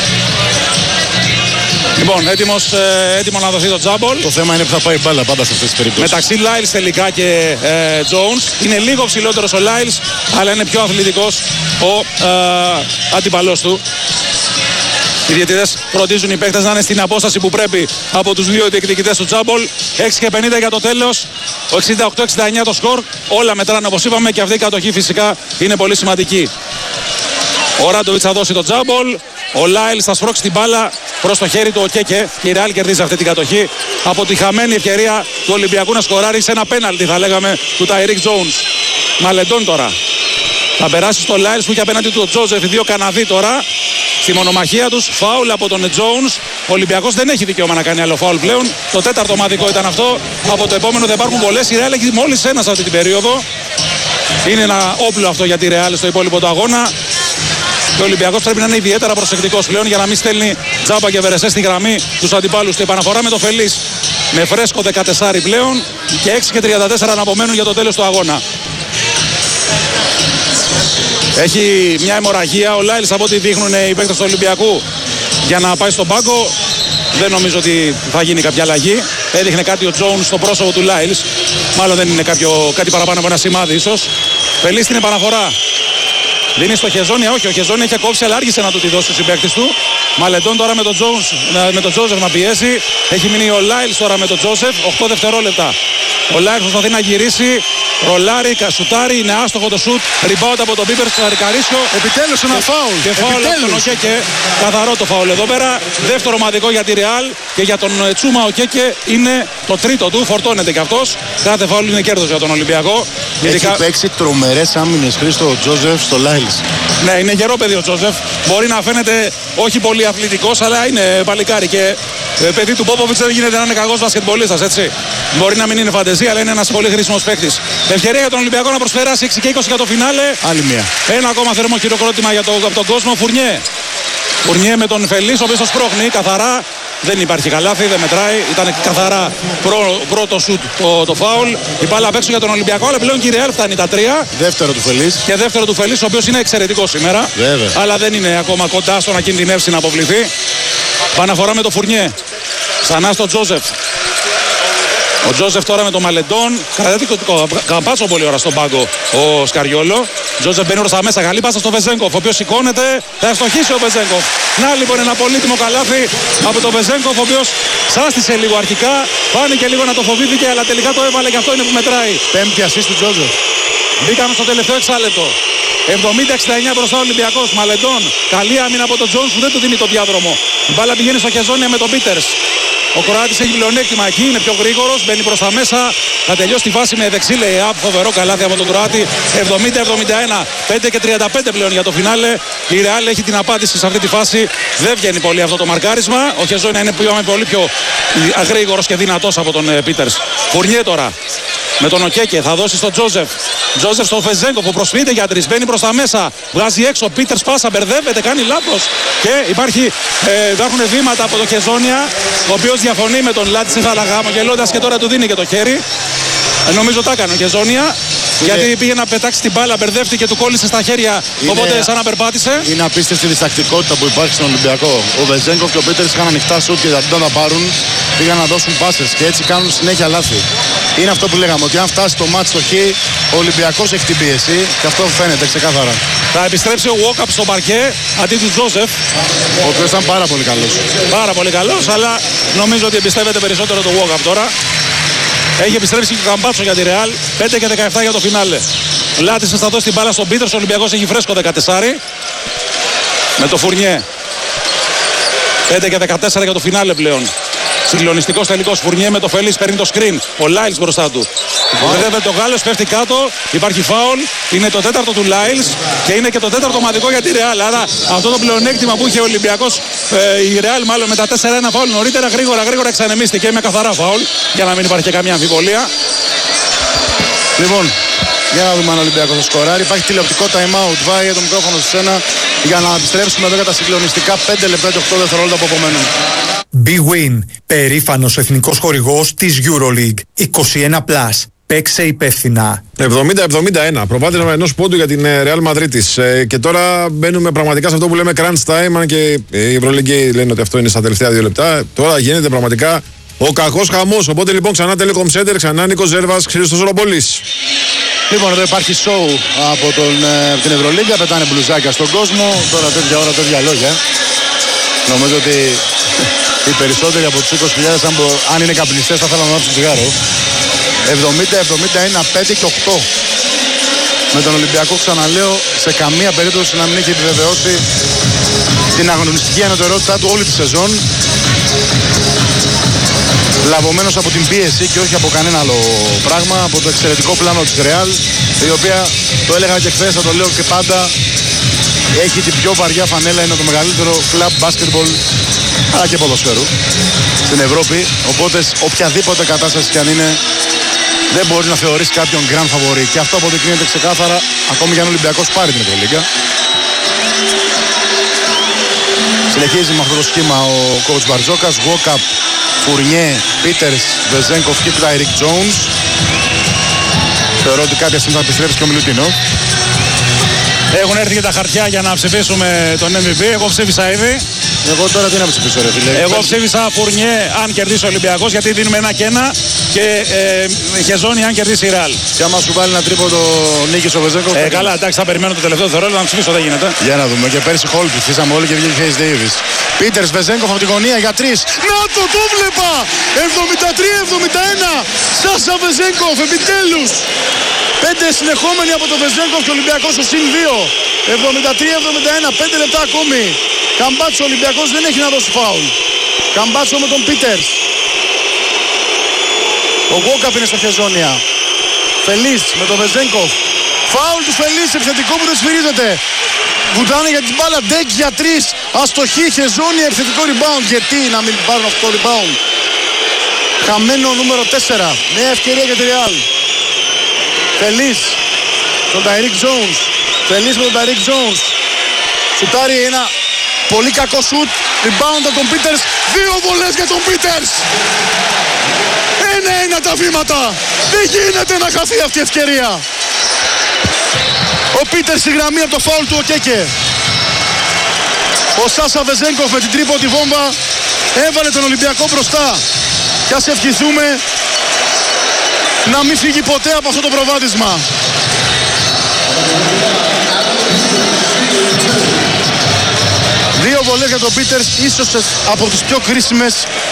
Λοιπόν, έτοιμος, ε, έτοιμο να δοθεί το τζάμπολ. Το θέμα είναι που θα πάει η μπάλα πάντα σε αυτές τις περιπτώσεις. Μεταξύ Lyles τελικά και ε, Jones. Είναι λίγο ψηλότερος ο Lyles, αλλά είναι πιο αθλητικός ο ε, αντίπαλός του. Οι διαιτητές φροντίζουν οι παίκτες να είναι στην απόσταση που πρέπει από τους δύο διεκδικητές του τζάμπολ. έξι και πενήντα για το τέλος. Ο εξήντα οκτώ εξήντα εννιά το σκορ. Όλα μετράνε όπως είπαμε και αυτή η κατοχή φυσικά είναι πολύ σημαντική. Ο Ράντοβιτς θα δώσει το τζάμπολ. Ο Lyles θα σπρώξει την μπάλα προς το χέρι του ο Κέκε και η Ρεάλ κερδίζει αυτή την κατοχή από τη χαμένη ευκαιρία του Ολυμπιακού να σκοράρει σε ένα πέναλτι θα λέγαμε του Ταϊρίκ Jones. Μαλεντών τώρα. Θα περάσει στο Lyles που είχε απέναντι του ο Τζόζεφ, οι δύο Καναδοί τώρα. Στη μονομαχία τους, φάουλ από τον Jones. Ο Ολυμπιακός δεν έχει δικαίωμα να κάνει άλλο φάουλ πλέον. Το τέταρτο ομαδικό ήταν αυτό. Από το επόμενο δεν υπάρχουν πολλές. Η Ρεάλ έχει μόλις ένα σε αυτή την περίοδο. Είναι ένα όπλο αυτό για τη Ρεάλ στο υπόλοιπο του αγώνα. Και ο Ολυμπιακός πρέπει να είναι ιδιαίτερα προσεκτικός πλέον για να μην στέλνει Τζάμπα και Βερεσέ στη γραμμή τους αντιπάλους του. Επαναφορά με το Φελής με φρέσκο δεκατέσσερα πλέον και έξι και τριάντα τέσσερα να απομένουν για το τέλος του αγώνα. Έχει μια αιμορραγία ο Lyles από ό,τι δείχνουν οι παίκτες του Ολυμπιακού για να πάει στον πάγκο. Δεν νομίζω ότι θα γίνει κάποια αλλαγή. Έδειχνε κάτι ο Jones στο πρόσωπο του Lyles. Μάλλον δεν είναι κάποιο, κάτι παραπάνω από ένα σημάδι ίσως. Φελής στην επαναφορά. Δίνει στο Χεζόνια, όχι, ο Χεζόνια είχε κόψει, αλλά άργησε να του τη δώσει στους συμπαίκτες του. Μαλεντών τώρα με τον Jones, με τον Joseph να πιέσει. Έχει μείνει ο Lyles τώρα με τον Joseph, οκτώ δευτερόλεπτα. Ο Lyles προσπαθεί να γυρίσει, ρολάρει, σουτάρει, είναι άστοχο το σουτ. Rebound από τον Πίπερ στο Αρικαρίσιο. Επιτέλους ένα φάουλ. Και φάουλ από τον Οκέκε. Καθαρό το φάουλ εδώ πέρα. Δεύτερο ομαδικό για τη Real και για τον Τσούμα Οκέκε είναι το τρίτο του. Φορτώνεται κι αυτός. Κάθε φάουλ είναι κέρδος για τον Ολυμπιακό. Έχει Ειδικά... παίξει τρομερές άμυνες Χρήστο ο Τζόζεφ στο Lyles. Ναι, είναι γερό παιδί ο Τζόζεφ. Μπορεί να φαίνεται όχι πολύ αθλητικός, αλλά είναι παλικάρι. Και ε, παιδί του Πόποβιτς δεν γίνεται να είναι κακός μπασκετμπολίστας, έτσι. Μπορεί να μην είναι φαντεζία, αλλά είναι ένας πολύ χρήσιμος παίκτης. Ευκαιρία για τον Ολυμπιακό να προσπεράσει έξι και είκοσι για το φινάλε. Άλλη μία. Ένα ακόμα θερμό χειροκρότημα για το, από τον κόσμο. Φουρνιέ. Φουρνιέ με τον Φελής, ο οποίος το σπρώχνει καθαρά. Δεν υπάρχει καλάθι, δεν μετράει. Ήταν καθαρά πρω, πρώτο σουτ το, το φάουλ. Η μπάλα απ' έξω για τον Ολυμπιακό, αλλά πλέον και η Real φτάνει τα τρία. Δεύτερο του Φελής. Και δεύτερο του Φελής, ο οποίος είναι εξαιρετικός σήμερα. Βέβαια. Αλλά δεν είναι ακόμα κοντά στο να κινδυνεύσει να αποβληθεί. Παναφορά με το Φουρνιέ. Ξανά στο Τζόζεφ. Ο Τζόζεφ τώρα με τον Μαλεντών. Κρατάει το καμπάτσο πολύ ώρα στον πάγκο ο Σκαριόλο. Τζόζεφ μπαίνει προς τα μέσα. Καλή πάσα στο Βεζέγκοφ, ο οποίος σηκώνεται. Θα ευστοχίσει ο Βεζέγκοφ. Να λοιπόν ένα πολύτιμο καλάθι από τον Βεζέγκοφ, ο οποίος σάστησε λίγο αρχικά. Φάνηκε λίγο να το φοβήθηκε, αλλά τελικά το έβαλε και αυτό είναι που μετράει. Πέμπτη ασίστ του Τζόζεφ. Μπήκαμε στο τελευταίο εξάλεπτο. εβδομήντα εξήντα εννιά μπροστά ο Ολυμπιακός. Μαλεντών. Καλή άμυνα από τον Τζόνς που δεν του δίνει το διάδρομο. Η μπάλα πηγαίνει στο Χεζόνια με τον Πίτερς. Ο Κροάτης έχει πλεονέκτημα εκεί, είναι πιο γρήγορος, μπαίνει προς τα μέσα. Θα τελειώσει τη φάση με δεξί lay-up. Φοβερό καλάθι από τον Κροάτη. εβδομήντα εβδομήντα ένα. πέντε και τριάντα πέντε πλέον για το φινάλε. Η Real έχει την απάντηση σε αυτή τη φάση. Δεν βγαίνει πολύ αυτό το μαρκάρισμα. Ο Χεζόνια είναι πολύ πιο γρήγορος και δυνατός από τον Πίτερς. Φουρνιέ τώρα. Με τον Οκέκε θα δώσει στον Τζόζεφ. Τζόζεφ στον Βεζέγκοφ που προσφύγεται για τρεις. Μπαίνει προς τα μέσα. Βγάζει έξω. Πίτερς πάσα. Μπερδεύεται. Κάνει λάθος. Και υπάρχει, ε, υπάρχουν βήματα από τον Χεζόνια. Ο οποίος διαφωνεί με τον Λάτση Φαλαγάμο γελώντας και τώρα του δίνει και το χέρι. Ε, νομίζω τα έκανε ο Χεζόνια. Γιατί πήγε να πετάξει την μπάλα, μπερδεύτηκε, του κόλλησε στα χέρια. Είναι... Οπότε σαν να περπάτησε. Είναι απίστευτη η διστακτικότητα που υπάρχει στον Ολυμπιακό. Ο Βεζέγκοφ και ο Πίτερς είχαν ανοιχτά σουτ και αντί να τα πάρουν, πήγαν να δώσουν πάσες και έτσι κάνουν συνέχεια λάθη. Είναι αυτό που λέγαμε, ότι αν φτάσει το μάτς στο χ, ο Ολυμπιακός έχει την πίεση και αυτό φαίνεται ξεκάθαρα. Θα επιστρέψει ο Walkup στο παρκέ αντί του Τζόζεφ. Ο οποίος ήταν πάρα πολύ καλός. Πάρα πολύ καλός, αλλά νομίζω ότι εμπιστεύεται περισσότερο το Walkup τώρα. Έχει επιστρέψει και ο Καμπάτσο για τη Real. πέντε και δεκαεπτά για το φινάλε. Λάτισες θα δώσει την μπάλα στον Πίτερς. Ο Ολυμπιακός έχει φρέσκο δεκατέσσερα. Με το Φουρνιέ. πέντε και δεκατέσσερα για το φινάλε πλέον. Συγκλονιστικός τελικός. Φουρνιέ με το Φελής παίρνει το screen. Ο Lyles μπροστά του. Βέβαια το Βερτογάλος πέφτει κάτω, υπάρχει φάουλ, είναι το τέταρτο του Λάιλς και είναι και το τέταρτο ομαδικό για τη Ρεάλ. Άρα αυτό το πλεονέκτημα που είχε ο Ολυμπιακός, ε, η Ρεάλ μάλλον με τα τέσσερα ένα φάουλ νωρίτερα, γρήγορα γρήγορα εξανεμίστηκε με καθαρά φάουλ για να μην υπάρχει και καμία αμφιβολία. Λοιπόν, για να δούμε αν ο Ολυμπιακός θα σκοράρει. Υπάρχει τηλεοπτικό time out. Βάει το μικρόφωνο στη σένα για να επιστρέψουμε εδώ για τα συγκλονιστικά πέντε λεπτά και οκτώ δευτερόλεπτα που απομένουν. Bwin, περήφανος εθνικός χορηγός της EuroLeague. είκοσι ένα συν. Παίξε υπεύθυνα. εβδομήντα εβδομήντα ένα. Προβάδισμα ενός πόντου για την Real Madrid. Ε, και τώρα μπαίνουμε πραγματικά σε αυτό που λέμε crunch time. Αν και οι Ευρωλίγκοι λένε ότι αυτό είναι στα τελευταία δύο λεπτά. Τώρα γίνεται πραγματικά ο κακός χαμός. Οπότε λοιπόν ξανά Telecom Center, ξανά Νίκος Ζέρβας, Χρήστος Ρομπολής. Λοιπόν, εδώ υπάρχει show από τον, ε, την Ευρωλίγκα. Πετάνε μπλουζάκια στον κόσμο. Τώρα τέτοια ώρα, τέτοια λόγια. Νομίζω ότι οι περισσότεροι από τους είκοσι χιλιάδες, αν, αν είναι καπνιστές, θα θέλουν να βάψουν τσιγάρο. εβδομήντα εβδομήντα ένα, πέντε και οκτώ. Με τον Ολυμπιακό, ξαναλέω, σε καμία περίπτωση να μην έχει επιβεβαιώσει την αγωνιστική ανωτερότητά του όλη τη σεζόν. Λαβωμένος από την πίεση και όχι από κανένα άλλο πράγμα, από το εξαιρετικό πλάνο της Real, η οποία, το έλεγα και χθες, θα το λέω και πάντα, έχει την πιο βαριά φανέλα, είναι το μεγαλύτερο κλαμπ μπάσκετμπολ αλλά και ποδοσφαίρου στην Ευρώπη. Οπότε οποιαδήποτε κατάσταση κι αν είναι, δεν μπορεί να θεωρήσει κάποιον grand favori. Και αυτό αποδεικνύεται ξεκάθαρα ακόμη και αν ο Ολυμπιακός πάρει την Ευρωλίγκα. Συνεχίζει με αυτό το σχήμα ο coach Μπαρτζόκας. Walkup, Φουρνιέ, Πίτερς, Βεζένκοφ και Τάιρικ Τζόουνς. Θεωρώ ότι κάποια στιγμή θα επιστρέψει και ο Μιλουτίνο. Έχουν έρθει και τα χαρτιά για να ψηφίσουμε τον εμ βι πι. Εγώ ψήφισα ήδη. Εγώ τώρα τι να ψηφίσω, ρε φίλε. Εγώ ψήφισα Φουρνιέ αν κερδίσει ο Ολυμπιακός, γιατί δίνουμε ένα και ένα, και ε, Χεζόνι αν κερδίσει η Ρεάλ. Και άμα σου βάλει ένα τρίποντο νίκης ο Βεζένκοφ. Ε, καλά, εντάξει, θα περιμένω το τελευταίο δευτερόλεπτο να ψηφίσω, δεν γίνεται. Για να δούμε. Και πέρσι Χολ ψηφίσαμε όλοι και βγήκε Χέις Ντέιβις. Πίτερς, Βεζένκοφ από τη γωνία για τρεις. Να το το βλέπα! εβδομήντα τρία εβδομήντα ένα. Σάσα Βεζένκοφ, επιτέλους! Πέντε συνεχόμενοι από τον Βεζένκοφ και ο Ολυμπιακός ο συν δύο. εβδομήντα τρία εβδομήντα ένα, πέντε λεπτά ακόμη. Καμπάτσο, ο Ολυμπιακός δεν έχει να δώσει φάουλ. Καμπάτσο με τον Πίτερς. Ο Walkup είναι στο Χεζόνια. Φελής με τον Βεζένκοφ. Φάουλ του Φελής, επιθετικό που δεν σφυρίζεται. Βουτάνε για την μπάλα, Ντέκ για τρεις. Αστοχή, Χεζόνια, επιθετικό rebound. Γιατί να μην πάρουν αυτό το rebound. Χαμένο νούμερο τέσσερα. Νέα ευκαιρία για τη Real. Φελής, τον Τάιρικ Τζόουνς. Φελής με τον Τάιρικ Τζόουνς. Σουτάρει ένα πολύ κακό σουτ. Rebound από τον Πίτερς. Δύο βολές για τον Πίτερς. Ένα-ένα τα βήματα. Δεν γίνεται να χαθεί αυτή η ευκαιρία. Ο Πίτερς στη γραμμή από το φάουλ του ο Κέκε. Ο Σάσα Βεζένκοφ με την τρίποτη βόμβα έβαλε τον Ολυμπιακό μπροστά. Και ας ευχηθούμε να μην φύγει ποτέ από αυτό το προβάδισμα. Δύο βολές για τον Πίτερς, ίσως από τις πιο κρίσιμες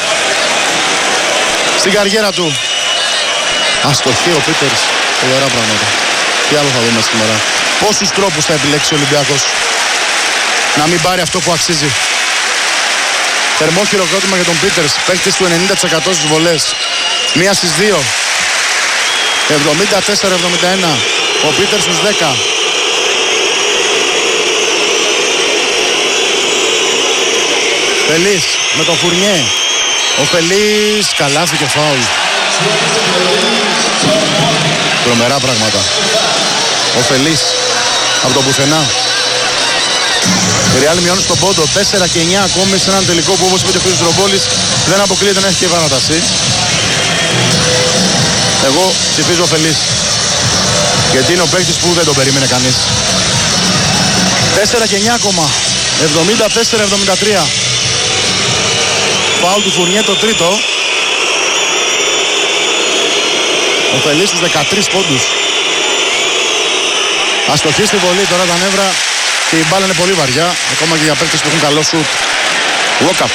στην καριέρα του. Αστοχή ο Πίτερς, φοβερά πράγματα. Τι άλλο θα δούμε σήμερα. Πόσους τρόπους θα επιλέξει ο Ολυμπιακός να μην πάρει αυτό που αξίζει. Θερμό χειροκρότημα για τον Πίτερς, παίκτης του ενενήντα τοις εκατό στις βολές. Μία στις δύο. εβδομήντα τέσσερα εβδομήντα ένα. Ο Πίτερς στους δέκα. Φελής με τον Φουρνιέ. Ο Φελής, καλάθι και φάουλ. Τρομερά πράγματα. Ο Φελής από το πουθενά. Η Real μειώνει στον πόντο. τέσσερα και εννιά ακόμη σε έναν τελικό που, όπως είπε και ο Χρήστος Ρομπόλης, δεν αποκλείεται να έχει και επανάταση. Εγώ ψηφίζω ο Φελής. Γιατί είναι ο παίκτης που δεν τον περίμενε κανείς. τέσσερα και εννιά ακόμα. εβδομήντα τέσσερα εβδομήντα τρία. Φάουλ του Φουρνιέ το τρίτο. Ο Φελής στους δεκατρείς πόντους. Αστοχή στη βολή, τώρα τα νεύρα και η μπάλα είναι πολύ βαριά. Ακόμα και για παίκτες που έχουν καλό σουτ. Walkup.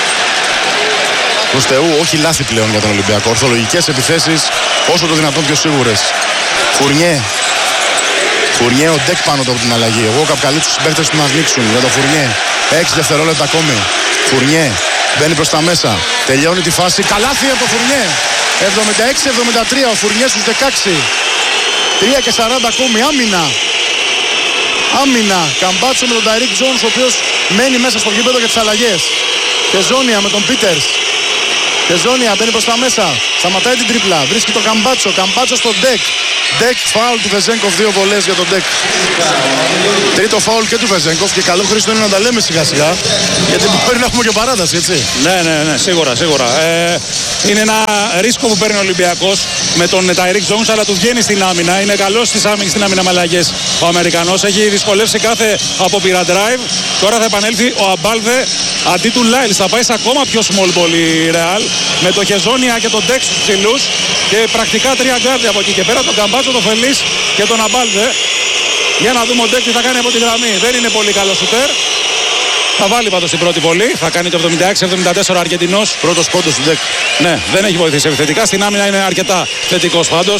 Προς Θεού, όχι λάθη πλέον για τον Ολυμπιακό. Ορθολογικές επιθέσεις, όσο το δυνατόν πιο σίγουρες. Φουρνιέ. Φουρνιέ, ο Ντεκ πάνω από την αλλαγή. Ο Walkup καλεί τους παίκτες του να ανοίξουν για τον Φουρνιέ. έξι δευτερόλεπτα ακόμη. Φουρνιέ μπαίνει προς τα μέσα. Τελειώνει τη φάση. Καλάθι από τον Φουρνιέ. εβδομήντα έξι εβδομήντα τρία ο Φουρνιέ στους δεκαέξι. τρία και σαράντα ακόμη. Άμυνα. Άμυνα. Καμπάτσο με τον Ταϊρίκ Τζόνς, ο οποίος μένει μέσα στο γήπεδο για τις αλλαγές. Χεζόνια με τον Πίτερς. Χεζόνια μπαίνει προς τα μέσα. Σταματάει την τρίπλα. Βρίσκει τον Καμπάτσο. Καμπάτσο στο Ντεκ. Ντεκ, φάουλ του Βεζένκοφ. Δύο βολές για τον Ντεκ. Τρίτο φάουλ και του Βεζένκοφ. Και καλό Χρήστο είναι να τα λέμε σιγά σιγά. Γιατί μπορεί να έχουμε και παράταση, έτσι. Ναι, ναι, ναι, σίγουρα, σίγουρα. Ε, είναι ένα ρίσκο που παίρνει ο Ολυμπιακός με τον Ταϊρίκ Τζόνς, αλλά του βγαίνει στην άμυνα. Είναι καλός στις άμυνες, στην άμυνα με αλλαγές ο Αμερικανός. Έχει δυσκολεύσει κάθε απόπειρα drive. Τώρα θα επανέλθει ο Αμπάλδε αντί του Λάιλς. Θα πάει σε ακόμα πιο small ball η Ρεάλ. Με το Χεζόνια και τον Ντεκ στους ψηλούς. Και πρακτικά τρία γκάρδια από εκεί και πέρα. Τον Καμπάτσο, τον Φελής και τον Αμπάλδε. Για να δούμε ο Ντεκ τι θα κάνει από τη γραμμή. Δεν είναι πολύ καλό σουτέρ. Θα βάλει πάντως την πρώτη βολή. Θα κάνει το εβδομήντα έξι εβδομήντα τέσσερα ο Αργεντινός. Πρώτος πόντος του Ντεκ. Ναι, δεν έχει βοηθήσει επιθετικά. Στην άμυνα είναι αρκετά θετικός πάντως.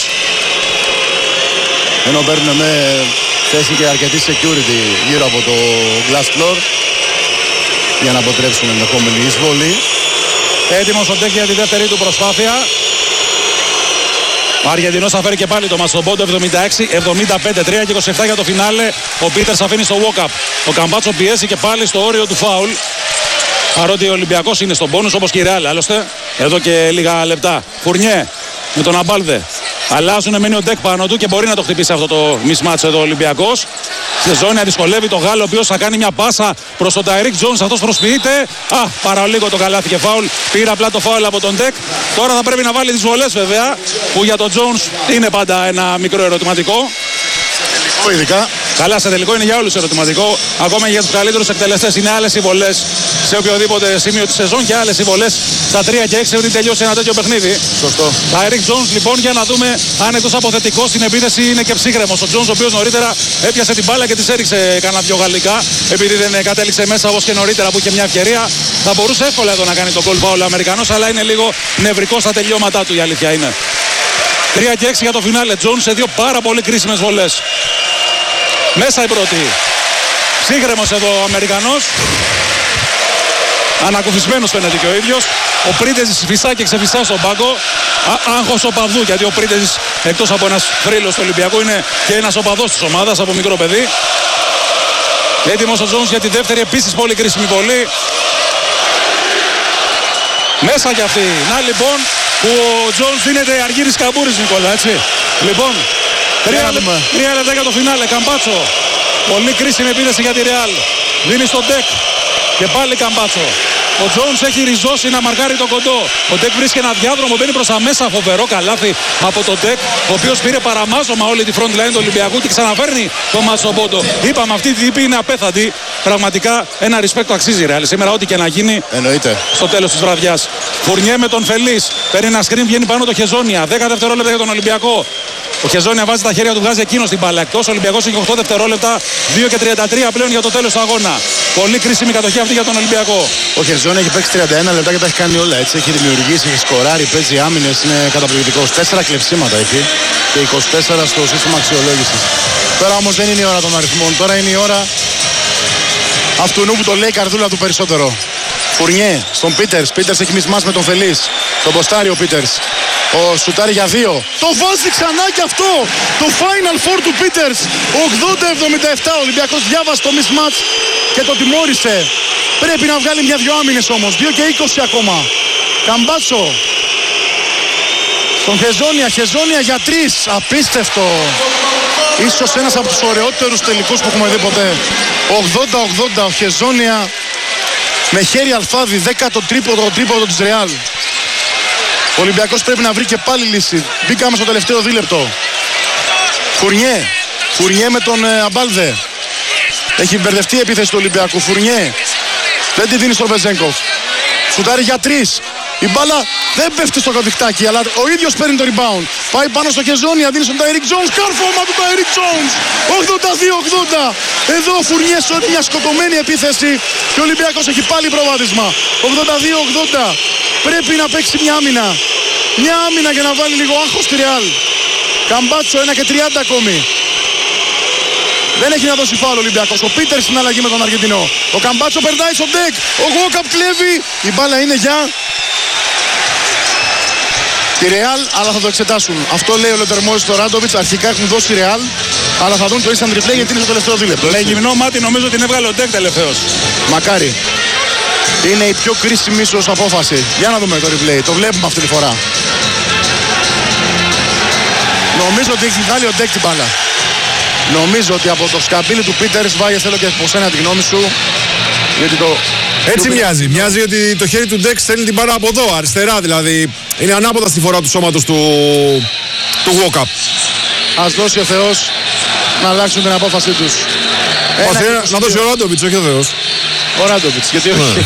Ενώ παίρνουν με θέση και αρκετή security γύρω από το glass floor για να αποτρέψουν ενδεχόμενη εισβολή. Έτοιμος ο Ντεκ για τη δεύτερη του προσπάθεια. Ο Αργεντινός θα φέρει και πάλι το Μασομπόντο εβδομήντα έξι εβδομήντα πέντε, τρία και είκοσι επτά για το φινάλε. Ο Πίτερς αφήνει στο walk-up. Ο Καμπάτσο πιέσει και πάλι στο όριο του φάουλ. Παρότι ο Ολυμπιακός είναι στον πόνους όπως και η Ρεάλ άλλωστε. Εδώ και λίγα λεπτά. Φουρνιέ με τον Αμπάλδε. Αλλάζουν, μένει ο Ντεκ πάνω του και μπορεί να το χτυπήσει αυτό το mismatch εδώ ο Ολυμπιακός. Σε ζώνη δυσκολεύει το Γάλλο, ο οποίος θα κάνει μια πάσα προς τον Ταϊρίκ Τζόνς. Αυτός προσποιείται. Α, παραλίγο το καλάθι και φάουλ. Πήρε απλά το φάουλ από τον Ντεκ. Τώρα θα πρέπει να βάλει τις βολές βέβαια, που για τον Τζόνς είναι πάντα ένα μικρό ερωτηματικό. Ειδικά. Καλά, σε τελικό είναι για όλους ερωτηματικό. Ακόμα και για τους καλύτερους εκτελεστές. Είναι άλλες οι βολές σε οποιοδήποτε σημείο της σεζόν και άλλες οι βολές στα τρία και έξι όταν τελειώσει ένα τέτοιο παιχνίδι. Σωστό. Ταϊρίκ Τζόνς λοιπόν, για να δούμε αν εκτός από θετικό στην επίθεση είναι και ψύχρεμος. Ο Τζόνς, ο οποίος νωρίτερα έπιασε την μπάλα και της έριξε κανένα δυο γαλλικά. Επειδή δεν κατέληξε μέσα όπως και νωρίτερα που είχε μια ευκαιρία, θα μπορούσε εύκολα εδώ να κάνει τον goal foul ο Αμερικανός, αλλά είναι λίγο νευρικός στα τελειώματά του, η αλήθεια είναι. τρία και έξι για το φινάλε. Τζόνς σε δύο πάρα πολύ κρίσιμες βολές. Μέσα η πρώτη. Ψύχρεμος εδώ ο Αμερικανός. Ανακουφισμένος φαίνεται και ο ίδιος. Ο Πρίντεζης φυσά και ξεφυσά στον πάγκο. Α, άγχος οπαδού, γιατί ο Πρίντεζης εκτός από ένας θρύλος του Ολυμπιακού είναι και ένας οπαδός της ομάδας από μικρό παιδί. Έτοιμος ο Τζόνς για τη δεύτερη, επίσης πολύ κρίσιμη βολή. Μέσα κι αυτή. Να λοιπόν που ο Τζόνς δίνεται αργύρης καμπούρης, Νικόλα, έτσι. Λοιπόν, τρία λεπτά για το φινάλε. Καμπάτσο. Πολύ κρίσιμη επίθεση για τη Ρεάλ. Δίνει στον Ντεκ. Και πάλι Καμπάτσο. Ο Τζόνς έχει ριζώσει να μαρκάρει το κοντό. Ο Ντεκ βρίσκει ένα διάδρομο, μπαίνει προς τα μέσα. Φοβερό καλάθι από τον Ντεκ, ο οποίος πήρε παραμάζωμα όλη τη front line του Ολυμπιακού και ξαναφέρνει το Ματσομπόντο. Είπαμε, αυτή η τύπη είναι απέθαντη. Πραγματικά ένα respect το αξίζει η Ρεάλ. Σήμερα, ό,τι και να γίνει. Εννοείται. Στο τέλος της βραδιάς. Φουρνιέ με τον Φελής. Παίρνει ένα screen, βγαίνει πάνω το Χεζόνια. δέκα δευτερόλεπτα για τον Ολυμπιακό. Ο Χεζόνια βάζει τα χέρια του, βγάζει εκείνο στην μπάλα. Εκτός, ο Ολυμπιακός έχει οκτώ δευτερόλεπτα. δύο και τριάντα τρία πλέον για το τέλος του αγώνα. Πολύ κρίσιμη κατοχή αυτή για τον Ολυμπιακό. Ο Χεζόνια έχει παίξει τριάντα ένα λεπτά και τα έχει κάνει όλα. Έτσι. Έχει δημιουργήσει, έχει σκοράρει, παίζει άμυνες, είναι καταπληκτικός. Τέσσερα κλεψίματα έχει και είκοσι τέσσερα στο σύστημα αξιολόγησης. Τώρα όμως δεν είναι η ώρα των αριθμών. Τώρα είναι η ώρα αυτού που το λέει η καρδούλα του περισσότερο. Φουρνιέ στον Πίτερς. Πίτερς έχει μισμάσει με τον Φελής. Τον ποστάρει ο Πίτερς. Ο σουτάρει για δύο. Το βάζει ξανά και αυτό. Το Final Four του Πίτερς. ογδόντα εβδομήντα επτά. Ο Ολυμπιακός διάβασε το mismatch και το τιμώρησε. Πρέπει να βγάλει μια-δυο άμυνες όμως. δύο και είκοσι ακόμα. Καμπάτσο. Στον Χεζόνια. Χεζόνια για τρεις. Απίστευτο. Ίσως ένας από τους ωραιότερους τελικούς που έχουμε δει ποτέ. ογδόντα ογδόντα. Ο Χεζόνια με χέρι αλφάδι. δέκατο τρίποδο τρίποδο της Ρεάλ. Ο Ολυμπιακός πρέπει να βρει και πάλι λύση. Μπήκαμε στο τελευταίο δίλεπτο. Φουρνιέ. Φουρνιέ με τον ε, Αμπάλδε. Έχει μπερδευτεί η επίθεση του Ολυμπιακού. Φουρνιέ. Δεν τη δίνει στον Βεζένκοφ. Σουτάρει για τρεις. Η μπάλα δεν πέφτει στο καδικτάκι, αλλά ο ίδιος παίρνει το rebound. Πάει πάνω στο Χεζόνια, δίνει στον Ταϊρίκ Τζόνς. Κάρφωμα του Ταϊρίκ Τζόνς. ογδόντα δύο ογδόντα. Εδώ ο Φουρνιέ σε μια σκοτωμένη επίθεση και ο Ολυμπιακός έχει πάλι προβάδισμα. ογδόντα δύο ογδόντα. Πρέπει να παίξει μια άμυνα. Μια άμυνα για να βάλει λίγο άγχος στη Ρεάλ. Καμπάτσο, ένα και τριάντα ακόμη. Δεν έχει να δώσει φάουλ ο Ολυμπιακός. Ο Πίτερς στην αλλαγή με τον Αργεντινό. Ο Καμπάτσο περνάει στο Ντεκ. Ο Γουόκαπ κλέβει. Η μπάλα είναι για τη Real, αλλά θα το εξετάσουν. Αυτό λέει ο Λοτερμόζης στο Ράντοβιτς. Αρχικά έχουν δώσει Real, αλλά θα δουν το instant replay γιατί είναι στο τελευταίο δίλεπτο. Με γυμνό μάτι νομίζω την έβγαλε ο Ντεκ τελευταίος. Μακάρι. Είναι η πιο κρίσιμη ίσως απόφαση. Για να δούμε το replay. Το βλέπουμε αυτή τη φορά. Νομίζω ότι έχει βγάλει ο Ντεκ την μπάλα. Νομίζω ότι από το σκαμπίλι του Πίτερς, Βάγε, θέλω και από σένα τη γνώμη σου. Γιατί το... Έτσι μοιάζει. Μοιάζει ότι το χέρι του Ντεκ στέλνει την μπάλα από εδώ, αριστερά δηλαδή. Είναι ανάποδα στη φορά του σώματος του, του walk-up. Ας δώσει ο Θεός να αλλάξουν την απόφασή τους. Ένα, ένα, να δώσει ο Ράντοβιτς, όχι ο Θεός. Ο Ράντοβιτς, γιατί όχι.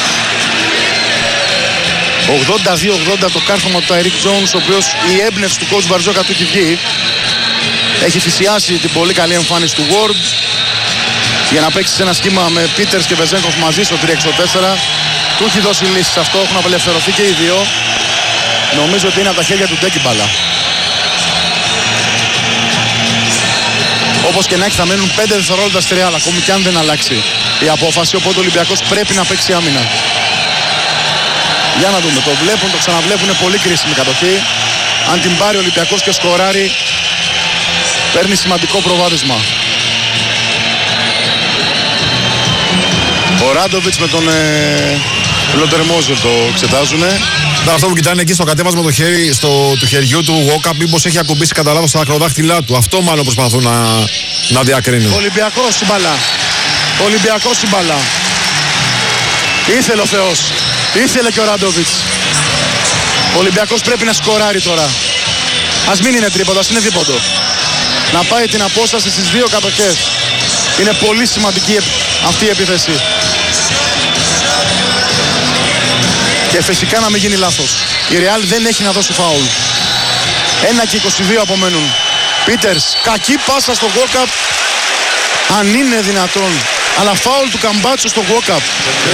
ογδόντα δύο ογδόντα το κάρφωμα του Ταϊρίκ Τζόουνς, ο οποίος η έμπνευση του coach Μπαρτζόκα του έχει βγει. Έχει θυσιάσει την πολύ καλή εμφάνιση του Ward για να παίξει σε ένα σχήμα με Πίτερς και Βεζέγκοφ μαζί στο τρία έξι τέσσερα. Του έχει δώσει λύσεις αυτό, έχουν απελευθερωθεί και οι δύο. Νομίζω ότι είναι από τα χέρια του Ντεκ η μπάλα. Όπως και να έχει θα μένουν πέντε δευτερόλεπτα στη Real, ακόμη και αν δεν αλλάξει η απόφαση, οπότε ο Ολυμπιακός πρέπει να παίξει άμυνα. Για να δούμε, το βλέπουν, το ξαναβλέπουν, είναι πολύ κρίσιμη κατοχή. Αν την πάρει ο Ολυμπιακός και σκοράρει, παίρνει σημαντικό προβάδισμα. Ο Ράντοβιτς με τον ε, Λοτερμόζερ το εξετάζουνε. Τώρα αυτό που κοιτάνε εκεί στο κατέβασμα το χέρι, στο, του χεριού του walk-up, μήπως έχει ακουμπήσει κατά λάθος στα ακροδάχτυλά του. Αυτό μάλλον προσπαθούν να, να διακρίνουν. Ολυμπιακός στην μπάλα. Ολυμπιακός στην μπάλα. Ήθελε ο Θεός. Ήθελε και ο Ράντοβιτς. Ο Ολυμπιακός πρέπει να σκοράρει τώρα. Ας μην είναι τρίποντα, ας είναι δίποντο. Να πάει την απόσταση στις δύο κατοχές. Είναι πολύ σημαντική αυτή η επίθεση. Και φυσικά να μην γίνει λάθος. Η Real δεν έχει να δώσει φάουλ. ένα και είκοσι δύο απομένουν. Πίτερς, κακή πάσα στο walk-up. Αν είναι δυνατόν. Αλλά φάουλ του Καμπάτσο στο walk-up.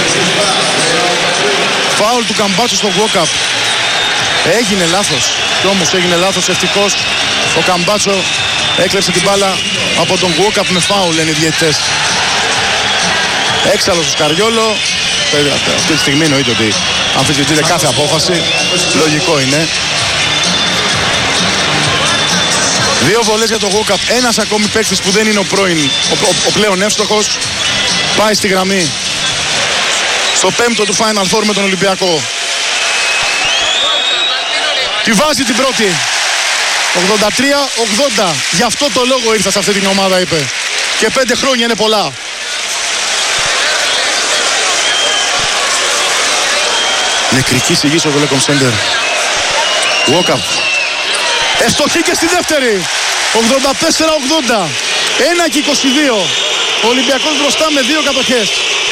Φάουλ του Καμπάτσο στο walk-up. Έγινε λάθος. Κι όμως έγινε λάθος. Ευτυχώς ο Καμπάτσο έκλεψε την μπάλα από τον walk-up με φάουλ, λένε οι διαιτητές. Έξαλλος ο Σκαριόλο. Αυτή τη στιγμή εννοείται ότι αμφισβητείται κάθε απόφαση. Λογικό είναι. Δύο βολές για το walk-up. Ένας ακόμη παίκτης που δεν είναι ο πρώην, ο, ο, ο πλέον εύστοχος, πάει στη γραμμή. Στο πέμπτο του Final Four με τον Ολυμπιακό. Τη βάζει την πρώτη. ογδόντα τρία ογδόντα. Γι' αυτό το λόγο ήρθα σε αυτή την ομάδα, είπε. Και πέντε χρόνια είναι πολλά. Νεκρική σιγή στο Telecom Center. Walk-up. Ευστοχή και στη δεύτερη. ογδόντα τέσσερα ογδόντα. ένα και είκοσι δύο. Ο Ολυμπιακός μπροστά με δύο κατοχές.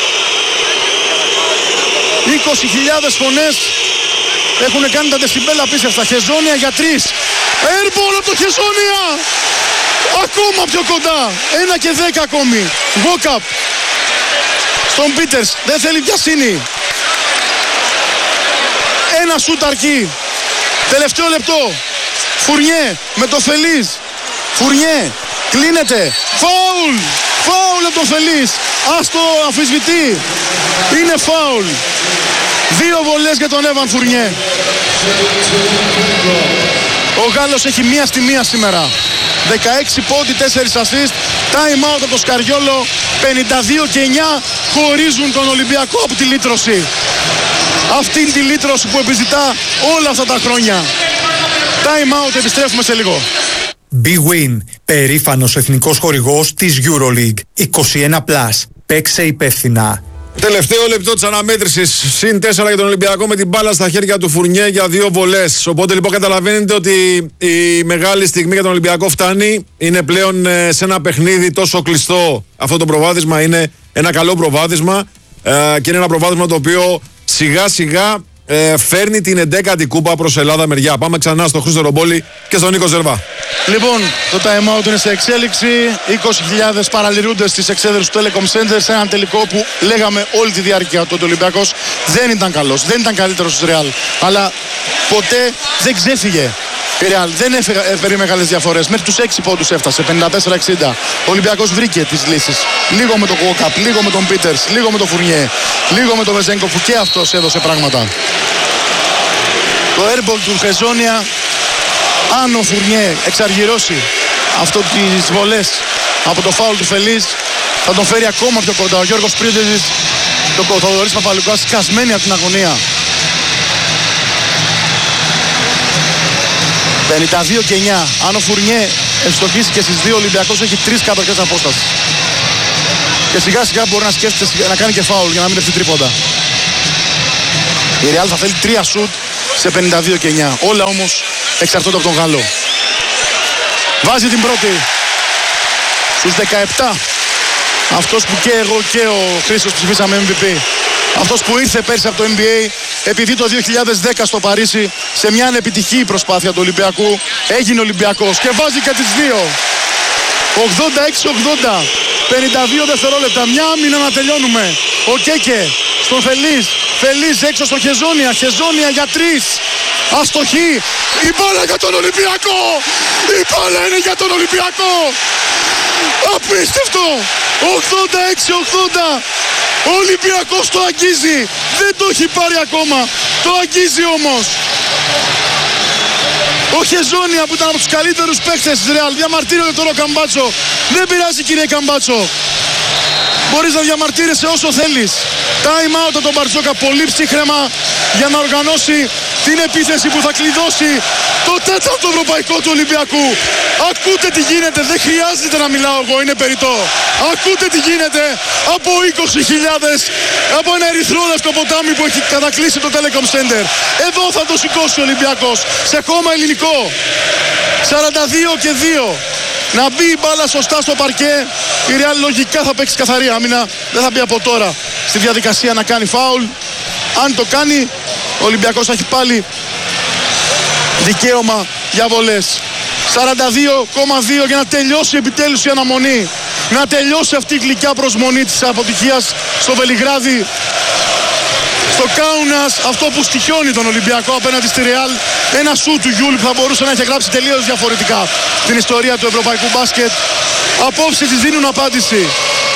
είκοσι χιλιάδες φωνές έχουν κάνει τα δεσιμπέλα απίστευτα. Χεζόνια για τρεις. Airball από το Χεζόνια. Ακόμα πιο κοντά. ένα και δέκα ακόμη. Walk-up. Στον Πίτερς. Δεν θέλει βιασύνη. Ένα σούτ αρκεί. Τελευταίο λεπτό. Φουρνιέ με το Φελίς. Φουρνιέ. Κλείνεται. Φάουλ. Φάουλ από τον Φελίς. Ας το αμφισβητεί. Είναι φάουλ. Δύο βολές για τον Έβαν Φουρνιέ. Ο Γάλλος έχει μία στη μία σήμερα. δεκαέξι πόντι, τέσσερα assist. Time out από το Σκαριόλο. πενήντα δύο και εννιά χωρίζουν τον Ολυμπιακό από τη λύτρωση. Αυτήν τη λύτρωση που επιζητά όλα αυτά τα χρόνια. Time out, επιστρέφουμε σε λίγο. Bwin, περήφανος εθνικός χορηγός της EuroLeague. είκοσι ένα συν. Παίξε υπεύθυνα. Τελευταίο λεπτό της αναμέτρησης. Συν τέσσερα για τον Ολυμπιακό με την μπάλα στα χέρια του Φουρνιέ για δύο βολές. Οπότε λοιπόν καταλαβαίνετε ότι η μεγάλη στιγμή για τον Ολυμπιακό φτάνει. Είναι πλέον σε ένα παιχνίδι τόσο κλειστό. Αυτό το προβάδισμα είναι ένα καλό προβάδισμα και είναι ένα προβάδισμα το οποίο σιγά σιγά ε, φέρνει την εντέκατη κούπα προς Ελλάδα μεριά. Πάμε ξανά στον Χρήστο Ρομπόλη και στον Νίκο Ζερβά. Λοιπόν, το time out είναι σε εξέλιξη. είκοσι χιλιάδες παραλυρούνται στις εξέδρες του Telecom Center σε έναν τελικό που λέγαμε όλη τη διάρκεια ότι ο Ολυμπιακός δεν ήταν καλός, δεν ήταν καλύτερος στους Real. Αλλά ποτέ δεν ξέφυγε. Η Real δεν έφερε μεγάλες διαφορές. Μέχρι τους έξι πόντους έφτασε, πενήντα τέσσερα εξήντα. Ο Ολυμπιακός βρήκε τις λύσεις. Λίγο με τον walk-up, λίγο με τον Πίτερς, λίγο με τον Φουρνιέ, λίγο με τον Βεζέγκοφ που και αυτός έδωσε πράγματα. Το airball του Χεζόνια, αν ο Φουρνιέ εξαργυρώσει αυτό τις βολές από το φάουλ του Φελής, θα τον φέρει ακόμα πιο κοντά. Ο Γιώργος Πρίντεζης, το Θοδωρής Παπαλουκάς, σκασμένοι από την αγωνία. πενήντα δύο και εννιά. Αν ο Φουρνιέ ευστοχίσει και στις δύο, ο Ολυμπιακός έχει τρεις κατοχές απόσταση. Και σιγά σιγά μπορεί να σκέφτεται να κάνει και φάουλ για να μην λεφτεί τρίποντα. Η Real θα θέλει τρία σουτ σε πενήντα δύο και εννιά. Όλα όμως εξαρτώνται από τον Γάλλο. Βάζει την πρώτη. Στους δεκαεπτά. Αυτός που και εγώ και ο Χρήστος ψηφίσαμε εμ βι πι. Αυτός που ήρθε πέρσι από το N B A, επειδή το δύο χιλιάδες δέκα στο Παρίσι, σε μια ανεπιτυχή προσπάθεια του Ολυμπιακού, έγινε Ολυμπιακός και βάζει και τις δύο. ογδόντα έξι ογδόντα. πενήντα δύο δευτερόλεπτα. Μια άμυνα να τελειώνουμε. Ο Κέκε στον Φελής. Φελής έξω στο Χεζόνια. Χεζόνια για τρεις. Αστοχή. Η μπάλα για τον Ολυμπιακό. Η μπάλα είναι για τον Ολυμπιακό. Απίστευτο. ογδόντα έξι ογδόντα. Ο Ολυμπιακός το αγγίζει. Δεν το έχει πάρει ακόμα. Το αγγίζει όμως. Ο Χεζόνια που ήταν από τους καλύτερους παίκτες της Real διαμαρτύρεται τώρα ο Καμπάτσο. Δεν πειράζει κύριε Καμπάτσο. Μπορείς να διαμαρτύρεσαι όσο θέλεις. Time out από τον Μπαρτζόκα. Πολύ ψύχρεμα για να οργανώσει την επίθεση που θα κλειδώσει το τέταρτο ευρωπαϊκό του Ολυμπιακού. Ακούτε τι γίνεται. Δεν χρειάζεται να μιλάω εγώ. Είναι περιττό. Ακούτε τι γίνεται από είκοσι χιλιάδες, από ένα ερυθρόλευκο ποτάμι που έχει κατακλείσει το Telecom Center. Εδώ θα το σηκώσει ο Ολυμπιακός σε χώμα ελληνικό. σαράντα δύο και δύο. Να μπει η μπάλα σωστά στο παρκέ. Η Real λογικά θα παίξει καθαρή άμυνα. Δεν θα μπει από τώρα στη διαδικασία να κάνει φάουλ. Αν το κάνει, ο Ολυμπιακός θα έχει πάλι δικαίωμα για βολές. σαράντα δύο κόμμα δύο για να τελειώσει επιτέλους η αναμονή. Να τελειώσει αυτή η γλυκιά προσμονή της αποτυχίας στο Βελιγράδι. Στο Κάουνας, αυτό που στοιχιώνει τον Ολυμπιακό απέναντι στη Real. Ένα σου του Γιούλ που θα μπορούσε να έχει γράψει τελείως διαφορετικά την ιστορία του ευρωπαϊκού μπάσκετ. Απόψε της δίνουν απάντηση.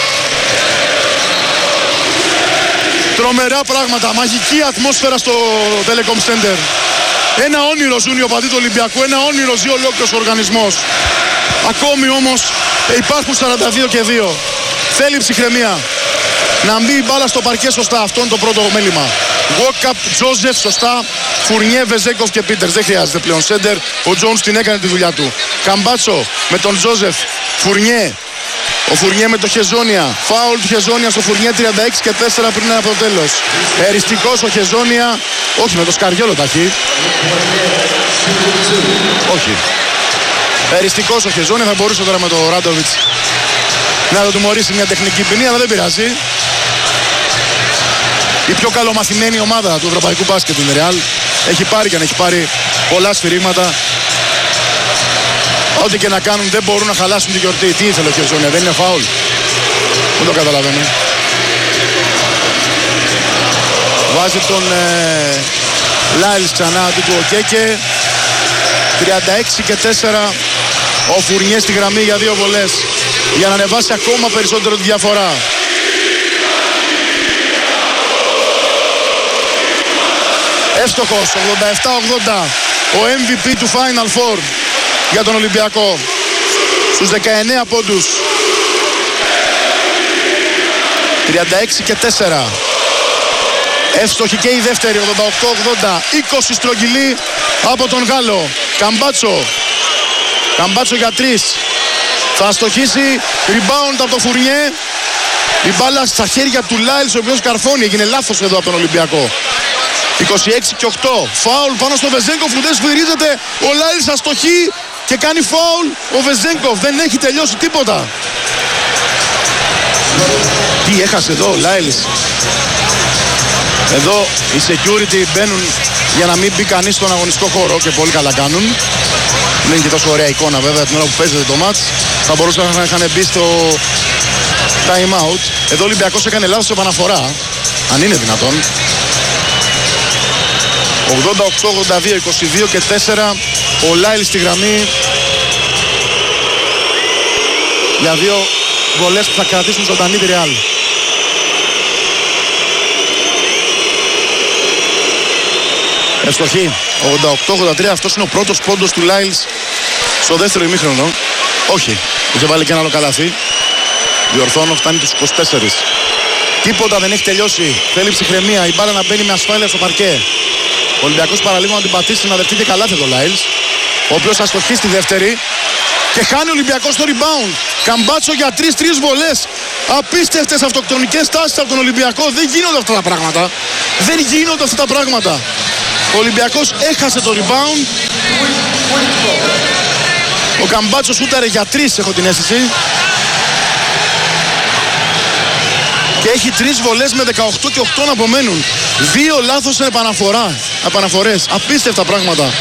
Τρομερά πράγματα, μαγική ατμόσφαιρα στο Telecom Center. Ένα όνειρο ζουν οι οπαδοί του Ολυμπιακού, ένα όνειρο ζει ολόκληρος ο οργανισμός. Ακόμη όμως υπάρχουν σαράντα δύο και δύο. Θέλει ψυχραιμία. Να μπει η μπάλα στο παρκέ σωστά. Αυτό είναι το πρώτο μέλημα. Walkup, Τζόζεφ σωστά. Φουρνιέ, Βεζέγκοφ και Πίτερς. Δεν χρειάζεται πλέον σέντερ. Ο Τζόουνς την έκανε τη δουλειά του. Καμπάτσο με τον Τζόζεφ. Φουρνιέ. Ο Φουρνιέ με το Χεζόνια. Φάουλ του Χεζόνια στο Φουρνιέ τριάντα έξι και τέσσερα πριν από το τέλος. Εριστικός ο Χεζόνια. Όχι με το σκαριόλο ταχύ. Όχι. Εριστικός ο Χεζόνια. Θα μπορούσε τώρα με το Ράντοβιτς να το τιμωρήσει μια τεχνική ποινή, αλλά δεν πειράζει. Η πιο καλομαθημένη ομάδα του ευρωπαϊκού μπάσκετ είναι Real. Έχει πάρει και αν έχει πάρει πολλά σφυρίγματα. Ό,τι και να κάνουν δεν μπορούν να χαλάσουν τη γιορτή. Τι ήθελε ο Χεζόνια, δεν είναι φάουλ. Δεν το καταλαβαίνω. Βάζει τον ε, Λάιλς ξανά αντί του ο Κέκε. τριάντα έξι και τέσσερα. Ο Φουρνιέ στη γραμμή για δύο βολές. Για να ανεβάσει ακόμα περισσότερο τη διαφορά. Εύστοχος, ογδόντα επτά ογδόντα. Ο εμ βι πι του Final Four για τον Ολυμπιακό. Στους δεκαεννέα πόντους. τριάντα έξι και τέσσερα. Εύστοχη και η δεύτερη, ογδόντα οκτώ ογδόντα. είκοσι στρογγυλή από τον Γάλλο. Καμπάτσο. Καμπάτσο για τρεις. Θα αστοχίσει, rebound από το Φουρνιέ. Η μπάλα στα χέρια του Λάιλς, ο οποίος καρφώνει. Έγινε λάθος εδώ από τον Ολυμπιακό. είκοσι έξι και οκτώ. Φάουλ πάνω στο Βεζέγκοφ που δεν σφυρίζεται. Ο Λάιλς αστοχεί και κάνει φάουλ. Ο Βεζέγκοφ δεν έχει τελειώσει τίποτα. Τι έχασε εδώ ο Λάιλς. Εδώ οι security μπαίνουν για να μην μπει κανείς στον αγωνιστικό χώρο και πολύ καλά κάνουν. Δεν είναι και τόσο ωραία εικόνα βέβαια την ώρα που παίζεται το μάτς. Θα μπορούσαν να είχαν μπει στο time out. Εδώ ο Ολυμπιακός έκανε λάθος σε επαναφορά. Αν είναι δυνατόν. ογδόντα οκτώ ογδόντα δύο, είκοσι δύο και τέσσερα. Ο Λάιλς στη γραμμή. Για δύο βολές που θα κρατήσουν ζωντανή τη Real. Ευστοχή. ογδόντα οκτώ ογδόντα τρία. Αυτός είναι ο πρώτος πόντος του Λάιλς στο δεύτερο ημίχρονο. Όχι. Είχε βάλει και ένα άλλο καλάθι. Διορθώνω, φτάνει τους είκοσι τέσσερα. Τίποτα δεν έχει τελειώσει. Θέλει ψυχραιμία. Η μπάλα να μπαίνει με ασφάλεια στο παρκέ. Ο Ολυμπιακός παραλίγο να την πατήσει, να δεχτεί και καλάθι το Λάιλς, ο οποίος αστοχεί στη δεύτερη. Και χάνει ο Ολυμπιακός το rebound. Καμπάτσο για τρεις τρεις βολές. Απίστευτες αυτοκτονικές τάσεις από τον Ολυμπιακό. Δεν γίνονται αυτά τα πράγματα. Δεν γίνονται αυτά τα πράγματα. Ο Ολυμπιακός έχασε το rebound. Ο Καμπάτσο σούταρε για τρεις, έχω την αίσθηση. Και έχει τρεις βολές με δεκαοκτώ και οκτώ να απομένουν. Δύο λάθος σε επαναφορά. Επαναφορές. Απίστευτα πράγματα.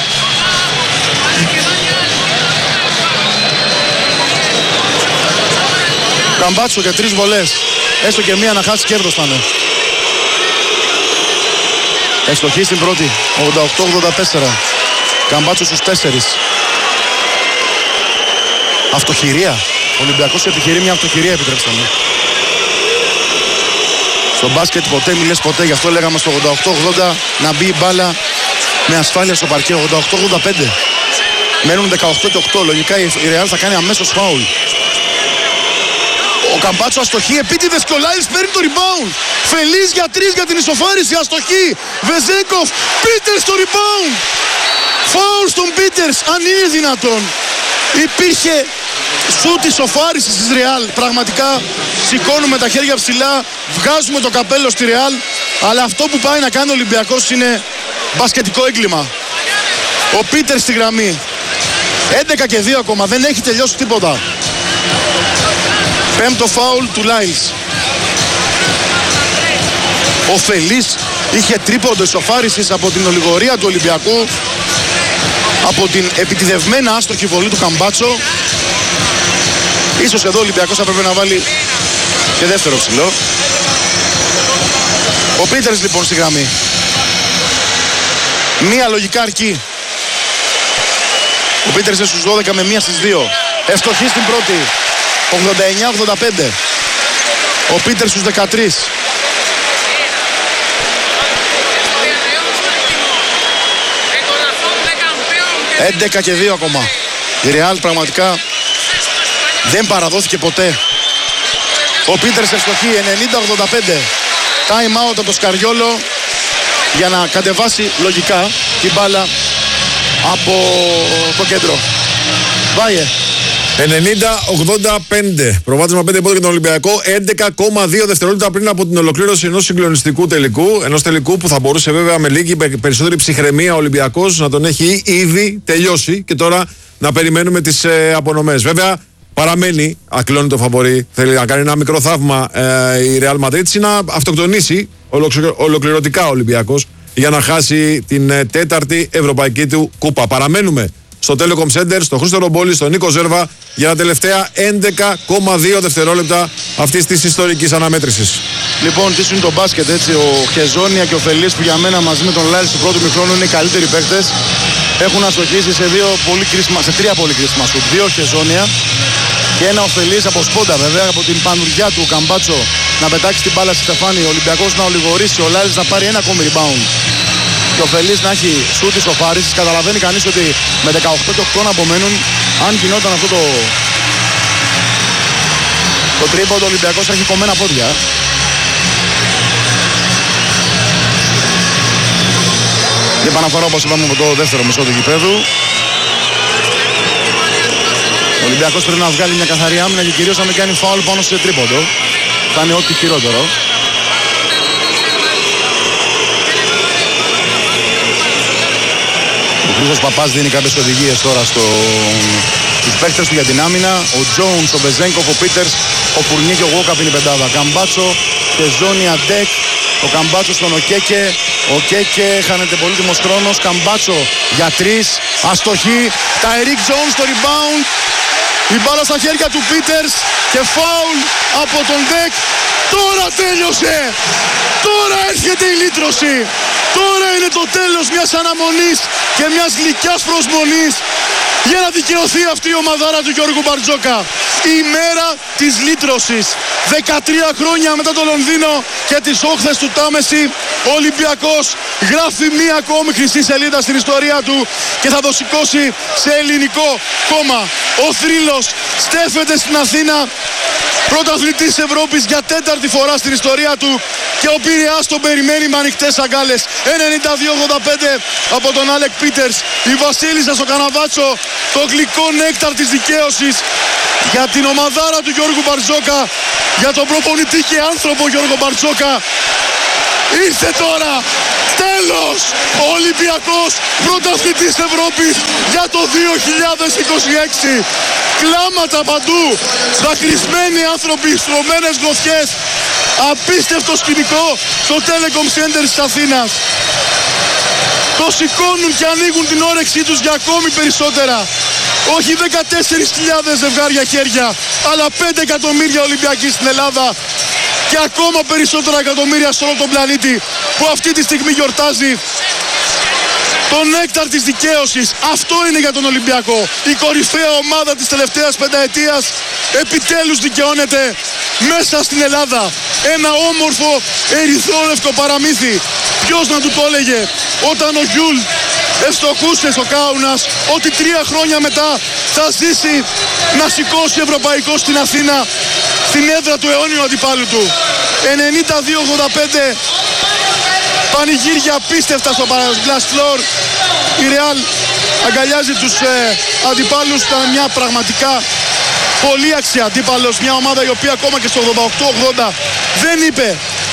Καμπάτσο για τρεις βολές. Έστω και μία να χάσει κέρδος θα είναι. Ευστοχή στην πρώτη. ογδόντα οκτώ ογδόντα τέσσερα. Καμπάτσο στους τέσσερις. Αυτοχειρία. Ο Ολυμπιακός επιχειρεί μια αυτοχειρία, επιτρέψτε μου. Στο μπάσκετ ποτέ μη λες ποτέ. Γι' αυτό λέγαμε στο ογδόντα οκτώ ογδόντα να μπει η μπάλα με ασφάλεια στο παρκέ. ογδόντα οκτώ ογδόντα πέντε. Μένουν δεκαοκτώ και οκτώ. Λογικά η Real θα κάνει αμέσως φάουλ. Ο Καμπάτσο αστοχή, επίτηδες και ο Λάιλς παίρνει το rebound. Φελής για τρεις για την ισοφάριση, αστοχή. Βεζέγκοφ, Πίτερς το rebound. Φάουλ στον Πίτερς, αν είναι δυνατόν. Υπήρχε σουτ ισοφάρισης της Real. Πραγματικά σηκώνουμε τα χέρια ψηλά, βγάζουμε το καπέλο στη Real. Αλλά αυτό που πάει να κάνει ο Ολυμπιακός είναι μπασκετικό έγκλημα. Ο Πίτερς στη γραμμή. έντεκα και δύο ακόμα, δεν έχει τελειώσει τίποτα. Πέμπτο φάουλ του Λάιλς. Ο Φελής είχε τρίποντο ισοφάρισης από την ολιγορία του Ολυμπιακού, από την επιτηδευμένα άστοχη βολή του Καμπάτσο. Ίσως εδώ ο Ολυμπιακός θα πρέπει να βάλει και δεύτερο ψηλό. Ο Πίτερς λοιπόν στη γραμμή. Μία λογικά αρκεί. Ο Πίτερς είναι στους δώδεκα με μία στις δύο. Ευστοχή στην πρώτη. ογδόντα εννιά ογδόντα πέντε. Ο Πίτερς στους δεκατρείς. έντεκα και δύο ακόμα. Η Real πραγματικά δεν παραδόθηκε ποτέ. Ο Πίτερς ευστοχή ενενήντα ογδόντα πέντε. Time out από το Σκαριόλο για να κατεβάσει λογικά την μπάλα από το κέντρο. Βάιε. ενενήντα ογδόντα πέντε. Προβάδισμα πέντε πόντων για τον Ολυμπιακό. έντεκα κόμμα δύο δευτερόλεπτα πριν από την ολοκλήρωση ενός συγκλονιστικού τελικού. Ενός τελικού που θα μπορούσε βέβαια με λίγη περισσότερη ψυχραιμία ο Ολυμπιακός να τον έχει ήδη τελειώσει και τώρα να περιμένουμε τις ε, απονομές. Βέβαια παραμένει ακλόνητο φαβορί. Θέλει να κάνει ένα μικρό θαύμα ε, η Real Madrid ή να αυτοκτονήσει ολοκληρωτικά ο Ολυμπιακός για να χάσει την ε, τέταρτη ευρωπαϊκή του κούπα. Παραμένουμε στο Telecom Center, στο Χρήστο Ρομπόλη, στον Νίκο Ζέρβα για τα τελευταία έντεκα κόμμα δύο δευτερόλεπτα αυτής της ιστορικής αναμέτρησης. Λοιπόν, τι είναι το μπάσκετ, έτσι. Ο Χεζόνια και ο Φελής που για μένα μαζί με τον Λάιλς του πρώτου μηχρόνου είναι οι καλύτεροι παίκτες. Έχουν αστοχήσει σε, δύο πολύ κρίσιμα, σε τρία πολύ κρίσιμα σουτ. Δύο Χεζόνια και ένα ο Φελής από σπόντα βέβαια, από την πανουριά του Καμπάτσο να πετάξει την μπάλα στη Στεφάνη. Ο Ολυμπιακός να ολιγορήσει, ο Λάιλς να πάρει ένα ακόμη rebound. Και ο Φελής να έχει σούτ ισοφάρισης. Καταλαβαίνει κανείς ότι με δεκαοκτώ και οκτώ να απομένουν, αν γινόταν αυτό το το τρίποντο, ο Ολυμπιακός θα έχει κομμένα πόδια. Και επαναφορά, όπως είπαμε, από το δεύτερο μισό του γηπέδου. Ο Ολυμπιακός πρέπει να βγάλει μια καθαρή άμυνα και κυρίως να μην κάνει φάουλ πάνω σε τρίποντο. Θα είναι ό,τι χειρότερο. Ο Χρήστος Παπάς δίνει κάποιες οδηγίες τώρα στο... στους παίκτες του για την άμυνα. Ο Τζόουνς, ο Μπεζέγκοφ, ο Πίτερς, ο Φουρνί και ο Γουόκαπ είναι η πεντάδα. Καμπάτσο, Χεζόνια, Ντεκ, ο Καμπάτσο στον Οκέκε. Ο Κέκε χάνεται πολύτιμος χρόνος. Καμπάτσο για τρεις. Αστοχή. Ταϊρίκ Τζόουνς στο rebound. Η μπάλα στα χέρια του Πίτερς και φάουλ από τον Ντεκ. Τώρα τέλειωσε. Τώρα έρχεται η λύτρωση. Τώρα είναι το τέλος μιας αναμονής και μιας γλυκιάς προσμονής για να δικαιωθεί αυτή η ομαδάρα του Γιώργου Μπαρτζόκα. Η μέρα της λύτρωσης. δεκατρία χρόνια μετά το Λονδίνο και τις όχθες του Τάμεση, Ο Ολυμπιακός γράφει μία ακόμη χρυσή σελίδα στην ιστορία του και θα το σηκώσει σε ελληνικό κόμμα. Ο θρύλος στέφεται στην Αθήνα, πρωταθλητής Ευρώπης για τέταρτη φορά στην ιστορία του, και ο Πειραιάς τον περιμένει με ανοιχτές αγκάλες. ενενήντα δύο ογδόντα πέντε από τον Άλεκ Πίτερς. Η Βασίλισσα στο Καναβάτσο, το γλυκό νέκταρ της δικαίωσης για την ομαδάρα του Γιώργου Μπαρτζόκα, για τον προπονητή και άνθρωπο Γιώργο Μπαρτζόκα. Ήρθε τώρα, τέλος, ο Ολυμπιακός πρωταθλητής Ευρώπης για το δύο χιλιάδες είκοσι έξι. Κλάματα παντού, δακρυσμένοι άνθρωποι, στρωμένες γροθιές. Απίστευτο σκηνικό στο Telecom Center της Αθήνας. Το σηκώνουν και ανοίγουν την όρεξή τους για ακόμη περισσότερα. Όχι δεκατέσσερις χιλιάδες ζευγάρια χέρια, αλλά πέντε εκατομμύρια Ολυμπιακοί στην Ελλάδα και ακόμα περισσότερα εκατομμύρια σε όλο τον πλανήτη που αυτή τη στιγμή γιορτάζει το νέκταρ της δικαίωσης. Αυτό είναι για τον Ολυμπιακό. Η κορυφαία ομάδα της τελευταίας πενταετίας επιτέλους δικαιώνεται μέσα στην Ελλάδα. Ένα όμορφο ερυθρόλευκο παραμύθι. Ποιος να του το έλεγε όταν ο Γιούλ ευστοχούσε στο Κάουνας ότι τρία χρόνια μετά θα ζήσει να σηκώσει ευρωπαϊκό στην Αθήνα, στην έδρα του αιώνιου αντιπάλου του. ενενήντα δύο ογδόντα πέντε, πανηγύρια απίστευτα στο Glass Floor. Η Real αγκαλιάζει τους ε, αντιπάλους. Ήταν μια πραγματικά πολύ αξία αντίπαλος, μια ομάδα η οποία ακόμα και στο ογδόντα οκτώ ογδόντα δεν είπε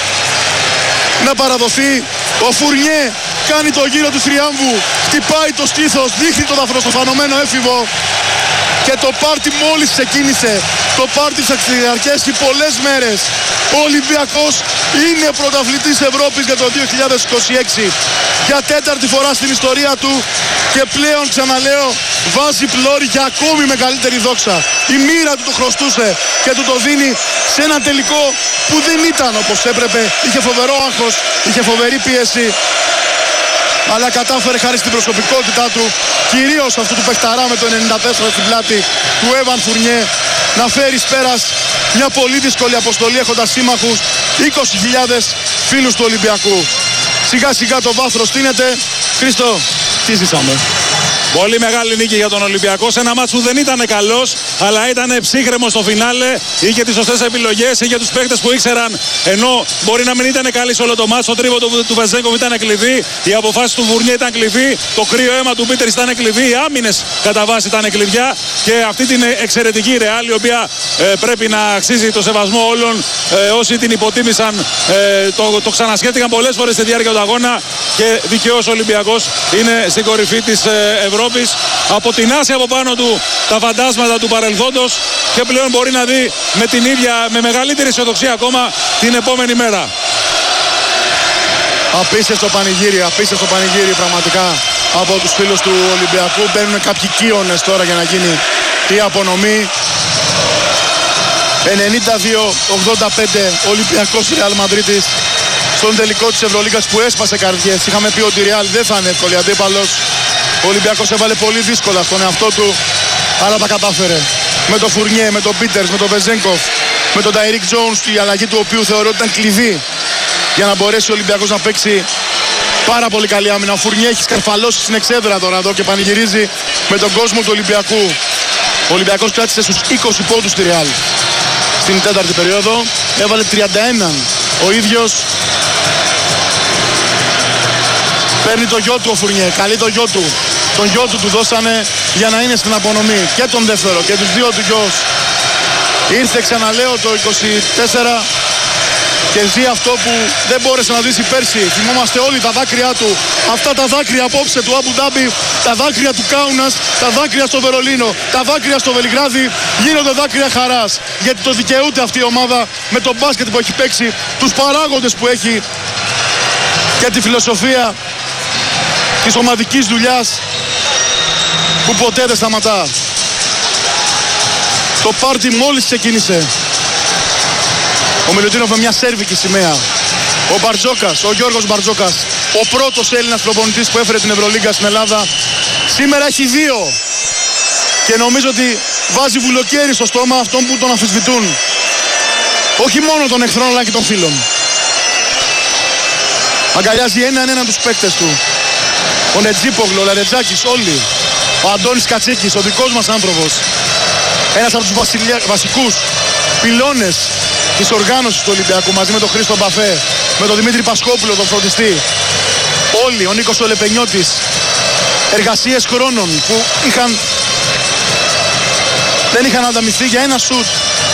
να παραδοθεί. Ο Φουρνιέ κάνει το γύρο του θριάμβου, χτυπάει το στήθος, δείχνει το δαφροστοφανωμένο έφηβο και το πάρτι μόλις ξεκίνησε. Το πάρτι θα διαρκέσει πολλές μέρες. Ο Ολυμπιακός είναι πρωταθλητής Ευρώπης για το δύο χιλιάδες είκοσι έξι για τέταρτη φορά στην ιστορία του και πλέον, ξαναλέω, βάζει πλώρη για ακόμη μεγαλύτερη δόξα. Η μοίρα του το χρωστούσε και του το δίνει σε ένα τελικό που δεν ήταν όπως έπρεπε. Είχε φοβερό άγχος, είχε φοβερή πίεση, αλλά κατάφερε χάρη στην προσωπικότητά του, κυρίως αυτού του παιχταρά με το ενενήντα τέσσερα στην πλάτη του Έβαν Φουρνιέ, να φέρει πέρας μια πολύ δύσκολη αποστολή έχοντας σύμμαχους είκοσι χιλιάδες φίλους του Ολυμπιακού. Σιγά σιγά το βάθρο στείνεται. Χρήστο, τι ζήσαμε? Πολύ μεγάλη νίκη για τον Ολυμπιακό σε ένα μάτς που δεν ήταν καλός, αλλά ήταν ψύχρεμο στο φινάλε. Είχε τις σωστές επιλογές, είχε τους παίκτες που ήξεραν, ενώ μπορεί να μην ήταν καλή σε όλο το μάτς. Το τρίπο του, του Βεζέγκοφ ήταν κλειδί, οι αποφάσεις του Φουρνιέ ήταν κλειδί, το κρύο αίμα του Πίτερς ήταν κλειδί, οι άμυνες κατά βάση ήταν κλειδιά. Και αυτή την εξαιρετική Ρεάλ, η οποία ε, πρέπει να αξίζει το σεβασμό όλων. Ε, όσοι την υποτίμησαν, ε, το, το ξανασκέφτηκαν πολλές φορές στη διάρκεια του αγώνα και δικαίως ο Ολυμπιακός είναι στην κορυφή της ε, Ευρώπης. Αποτινάσει από πάνω του τα φαντάσματα του παρελθόντος και πλέον μπορεί να δει με την ίδια, με μεγαλύτερη αισιοδοξία ακόμα την επόμενη μέρα. Απίστευτο πανηγύρι, απίστευτο πανηγύρι πραγματικά από τους φίλους του Ολυμπιακού. Μπαίνουν κάποιοι κύονες τώρα για να γίνει η απονομή. ενενήντα δύο ογδόντα πέντε Ολυμπιακός Ρεάλ Μαδρίτης στον τελικό της Ευρωλίγκας που έσπασε καρδιές. Είχαμε πει ότι η Ρεάλ δεν θα είναι εύκολη αντίπαλος. Ο Ολυμπιακός έβαλε πολύ δύσκολα στον εαυτό του, αλλά τα κατάφερε. Με τον Φουρνιέ, με τον Πίτερς, με τον Βεζέγκοφ, με τον Ταϊρίκ Τζόουνς, η αλλαγή του οποίου θεωρώ ότι ήταν κλειδί για να μπορέσει ο Ολυμπιακός να παίξει πάρα πολύ καλή άμυνα. Ο Φουρνιέ έχει σκαρφαλώσει στην εξέδρα τώρα εδώ και πανηγυρίζει με τον κόσμο του Ολυμπιακού. Ο Ολυμπιακός κράτησε στους είκοσι πόντους στη Ρεάλ στην τέταρτη περίοδο. Έβαλε τριάντα ένα ο ίδιος. Παίρνει το γιο του ο Φουρνιέ, καλεί το γιο του. Τον γιο του του δώσανε για να είναι στην απονομή. Και τον δεύτερο και τους δύο του γιος. Ήρθε, ξαναλέω, το είκοσι τέσσερα και ζει αυτό που δεν μπόρεσε να ζήσει πέρσι. Θυμόμαστε όλοι τα δάκρυά του. Αυτά τα δάκρυα απόψε του Αμπου Ντάμπι, τα δάκρυα του Κάουνας, τα δάκρυα στο Βερολίνο, τα δάκρυα στο Βελιγράδι γίνονται δάκρυα χαράς. Γιατί το δικαιούται αυτή η ομάδα με το μπάσκετ που έχει παίξει, τους παράγοντες που έχει και τη φιλοσοφία της ομαδικής δουλειάς που ποτέ δεν σταματά. Το πάρτι μόλις ξεκίνησε. Ο Μιλουτίνοφ με μια σέρβικη σημαία. Ο Μπαρτζόκας, ο Γιώργος Μπαρτζόκας, ο πρώτος Έλληνας προπονητής που έφερε την Ευρωλίγκα στην Ελλάδα, σήμερα έχει δύο. Και νομίζω ότι βάζει βουλοκαίρι στο στόμα αυτών που τον αμφισβητούν. Όχι μόνο των εχθρών αλλά και των φίλων. Αγκαλιάζει έναν έναν τους παίκτες του. Ο Νετζίπογλου, ο Λαρετζάκης, όλοι. Ο Αντώνης Κατσίκης, ο δικός μας άνθρωπος. Ένας από τους βασιλια... βασικούς πυλώνες της οργάνωσης του Ολυμπιακού, μαζί με τον Χρήστο Μπαφέ, με τον Δημήτρη Πασχόπουλο, τον φροντιστή. Όλοι, ο Νίκος ο Λεπενιώτης. Εργασίες χρόνων που είχαν... δεν είχαν ανταμυφθεί για ένα σουτ,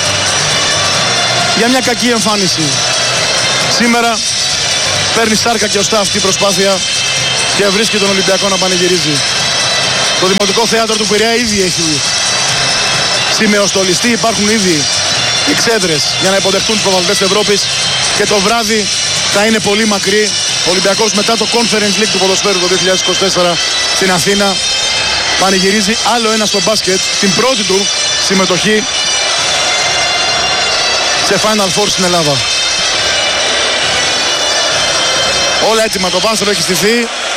για μια κακή εμφάνιση. Σήμερα παίρνει σάρκα και οστά αυτή η προσπάθεια και βρίσκει τον Ολυμπιακό να πανηγυρίζει. Το Δημοτικό Θέατρο του Πειραιά ήδη έχει σημεοστολιστεί, υπάρχουν ήδη εξέδρες για να υποδεχτούν τους προβαδιστές της Ευρώπης και το βράδυ θα είναι πολύ μακρύ. Ο Ολυμπιακός μετά το Conference League του ποδοσφαίρου το δύο χιλιάδες είκοσι τέσσερα στην Αθήνα πανηγυρίζει άλλο ένα στο μπάσκετ, την πρώτη του συμμετοχή σε Final Four στην Ελλάδα. Όλα έτοιμα, το πάνθρο έχει στηθεί.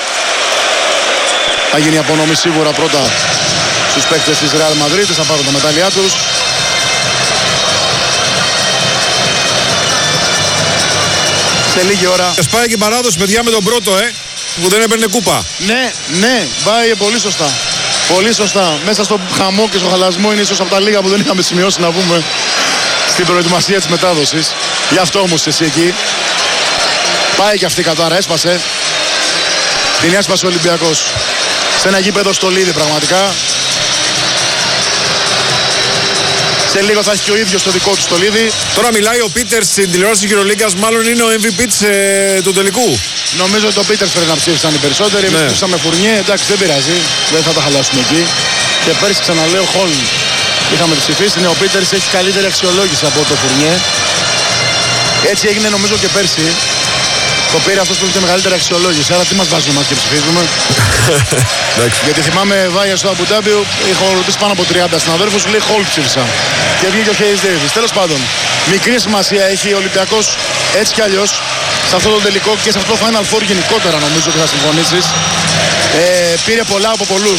Θα γίνει απονομή σίγουρα πρώτα στους παίκτες της Real Madrid, θα πάρουν τα μετάλλια τους. Σε λίγη ώρα. Σπάει και παράδοση, παιδιά, με τον πρώτο, ε, που δεν έπαιρνε κούπα. Ναι, ναι, πάει πολύ σωστά. Πολύ σωστά. Μέσα στο χαμό και στο χαλασμό είναι ίσως από τα λίγα που δεν είχαμε σημειώσει να πούμε στην προετοιμασία της μετάδοσης. Γι' αυτό όμως εσύ εκεί. Πάει και αυτή η κατάρα, έσπασε. Την έσπασε ο Ολυμπιακός. Σε ένα γήπεδο στολίδι πραγματικά. Σε λίγο θα έχει και ο ίδιος το δικό του στολίδι. Τώρα μιλάει ο Πίτερς στην τηλεόραση της Euroligas, μάλλον είναι ο εμ βι πι της, ε, του τελικού. Νομίζω ότι ο Πίτερς πρέπει να ψήφισαν οι περισσότεροι. Εμείς Ναι. ψήφισαμε Φουρνιέ, εντάξει δεν πειράζει. Δεν θα τα χαλάσουμε εκεί. Και πέρσι ξαναλέω Χόλμ είχαμε ψηφίσει. Ναι, ο Πίτερς έχει καλύτερη αξιολόγηση από το Φουρνιέ. Έτσι έγινε νομίζω και πέρσι. Το πήρε αυτός που έχει μεγαλύτερη αξιολόγηση. Άρα τι μας βάζουν εμάς και ψηφίζουμε. Γιατί θυμάμαι Βάγια στο Αμπουντάμπι, έχω ρωτήσει πάνω από τριάντα συναδέλφους, λέει Χολ ψήφισαν. Και βγήκε ο Χέις Ντέιβις. Τέλος πάντων, μικρή σημασία έχει ο Ολυμπιακός έτσι κι αλλιώς σε αυτό το τελικό και σε αυτό το Final Four γενικότερα, νομίζω ότι θα συμφωνήσεις. Ε, πήρε πολλά από πολλούς.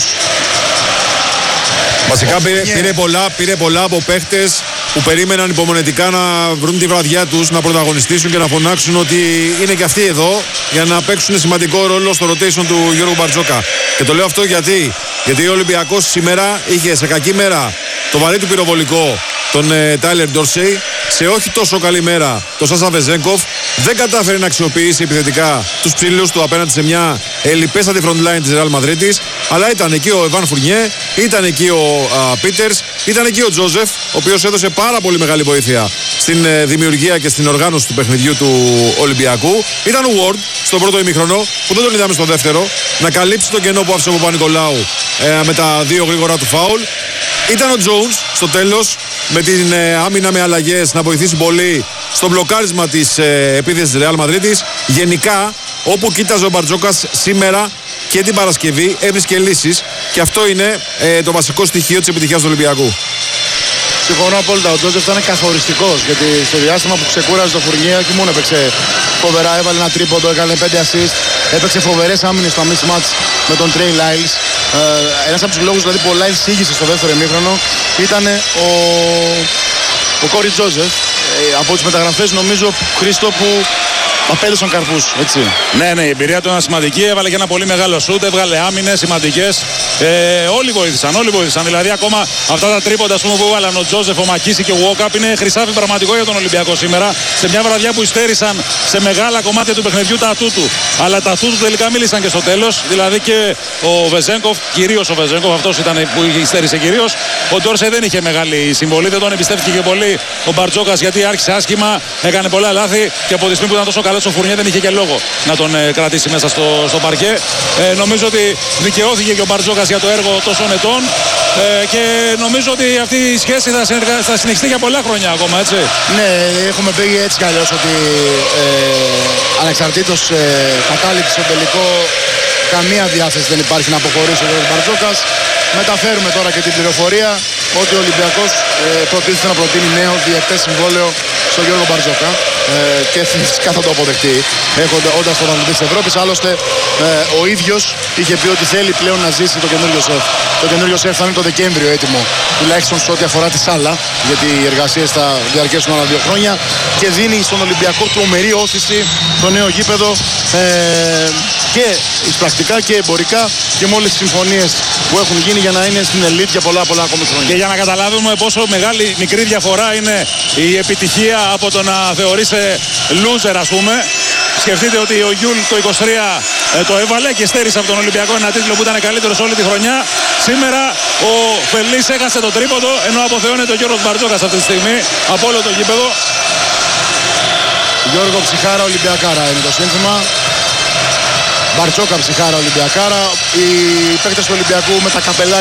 Βασικά πήρε, Yeah. πήρε, πολλά, πήρε πολλά από παίχτες που περίμεναν υπομονετικά να βρουν τη βραδιά τους, να πρωταγωνιστήσουν και να φωνάξουν ότι είναι και αυτοί εδώ για να παίξουν σημαντικό ρόλο στο rotation του Γιώργου Μπαρτζόκα. Και το λέω αυτό γιατί, γιατί ο Ολυμπιακός σήμερα είχε σε κακή μέρα το βαρύ του πυροβολικό τον Τάιλερ Ντόρσεϊ, σε όχι τόσο καλή μέρα τον Σάσα Βεζένκοφ, δεν κατάφερε να αξιοποιήσει επιθετικά τους ψηλούς του απέναντι σε μια ελλιπέστατη front line της Real Madrid, αλλά ήταν εκεί ο Εβάν Φουρνιέ, ήταν εκεί ο Πίτερς, ήταν εκεί ο Τζόζεφ, ο οποίος έδωσε πάρα πολύ μεγάλη βοήθεια στην ε, δημιουργία και στην οργάνωση του παιχνιδιού του Ολυμπιακού. Ήταν ο Ward στον πρώτο ημίχρονο, που δεν τον είδαμε στο δεύτερο, να καλύψει το κενό που άφησε ο Παπα-Νικολάου ε, με τα δύο γρήγορα του φάουλ. Ήταν ο Jones στο τέλος με την ε, άμυνα με αλλαγές να βοηθήσει πολύ στο μπλοκάρισμα της ε, επίθεσης της Real Madrid. Γενικά, όπου κοίταζε ο Μπαρτζόκας σήμερα και την Παρασκευή, έβρισκε λύσεις και αυτό είναι ε, το βασικό στοιχείο της επιτυχίας του Ολυμπιακού. Συμφωνώ απόλυτα. Ο Τζόζεφ ήταν καθοριστικός γιατί στο διάστημα που ξεκούραζε το Φουρνιέ, όχι μόνο έπαιξε φοβερά, έβαλε ένα τρίποντο, έκανε πέντε assist, έπαιξε φοβερές άμυνες στο mismatch με τον Τρέι Λάιλς. Ε, ένας από τους λόγους δηλαδή που ο Λάιλς σήγησε στο δεύτερο ημίχρονο ήταν ο, ο Κόρι Τζόζεφ. Ε, από τις μεταγραφές νομίζω, Χρήστο, που απέδωσαν καρπούς, έτσι. Ναι, ναι, η εμπειρία του ήταν σημαντική. Έβαλε και ένα πολύ μεγάλο σούτ, έβγαλε άμυνες σημαντικές. Ε, όλοι βοήθησαν, όλοι βοήθησαν. Δηλαδή, ακόμα αυτά τα τρίποντα ας πούμε, που έβαλαν ο Τζόζεφ, ο Μακίση και ο Walkup είναι χρυσάφι πραγματικό για τον Ολυμπιακό σήμερα. Σε μια βραδιά που υστέρησαν σε μεγάλα κομμάτια του παιχνιδιού τα ατού του. Αλλά τα ατού του τελικά μίλησαν και στο τέλος. Δηλαδή και ο Βεζένκοφ, κυρίως ο Βεζένκοφ, αυτός ήταν που υστέρησε κυρίως. Ο Ντόρσεϊ δεν είχε μεγάλη συμβολή, δεν τον εμπιστεύτηκε και πολύ ο Μπαρτζόκας γιατί άρχισε άσχημα, έκανε πολλά λάθη και από τη στιγμή που ήταν τόσο καλό ο Φουρνιέ δεν είχε και λόγο να τον ε, κρατήσει μέσα στο, στο παρκέ. Ε, νομίζω ότι δικαιώθηκε και ο Μπαρτζόκας για το έργο τόσων ετών ε, και νομίζω ότι αυτή η σχέση θα, συνεργα... θα συνεχιστεί για πολλά χρόνια ακόμα, έτσι. Ναι, έχουμε πει έτσι κι αλλιώς ότι ε, ανεξαρτήτως ε, κατάληξη στο τελικό, καμία διάθεση δεν υπάρχει να αποχωρήσει ο Γιώργος Μπαρτζόκας. Μεταφέρουμε τώρα και την πληροφορία ότι ο Ολυμπιακός ε, προτίθεται να προτείνει νέο διετές συμβόλαιο στον Γιώργο Μπαρτζόκα ε, και φυσικά θα το αποδεχτεί όντας τον αθλητή της Ευρώπης. Άλλωστε ε, ο ίδιος είχε πει ότι θέλει πλέον να ζήσει το καινούριο σεφ. Το καινούριο σεφ θα είναι το Δεκέμβριο έτοιμο τουλάχιστον σε ό,τι αφορά τη σάλα, γιατί οι εργασίες θα διαρκέσουν άλλα δύο χρόνια, και δίνει στον Ολυμπιακό του ομερή όθηση το νέο γήπεδο ε, και εισπρακτικά και εμπορικά και με όλες τις συμφωνίες που έχουν γίνει για να είναι στην ελίτ για πολλά πολλά ακόμη χρόνια. Και για να καταλάβουμε πόσο μεγάλη μικρή διαφορά είναι η επιτυχία από το να θεωρείσαι loser, ας πούμε. Σκεφτείτε ότι ο Γιούλ το είκοσι τρία ε, το έβαλε και στέρισε από τον Ολυμπιακό ένα τίτλο που ήταν καλύτερος όλη τη χρονιά. Σήμερα ο Φελής έχασε το τρίποντο, ενώ αποθεώνεται ο Γιώργος Μπαρτζόκας αυτή τη στιγμή από όλο το γήπεδο. Γιώργο Ψυχάρα Ολυμπιακάρα είναι το σύνθημα. Μπαρτζόκα Ψυχάρα Ολυμπιακάρα. Οι παίκτες του Ολυμπιακού με τα καπελά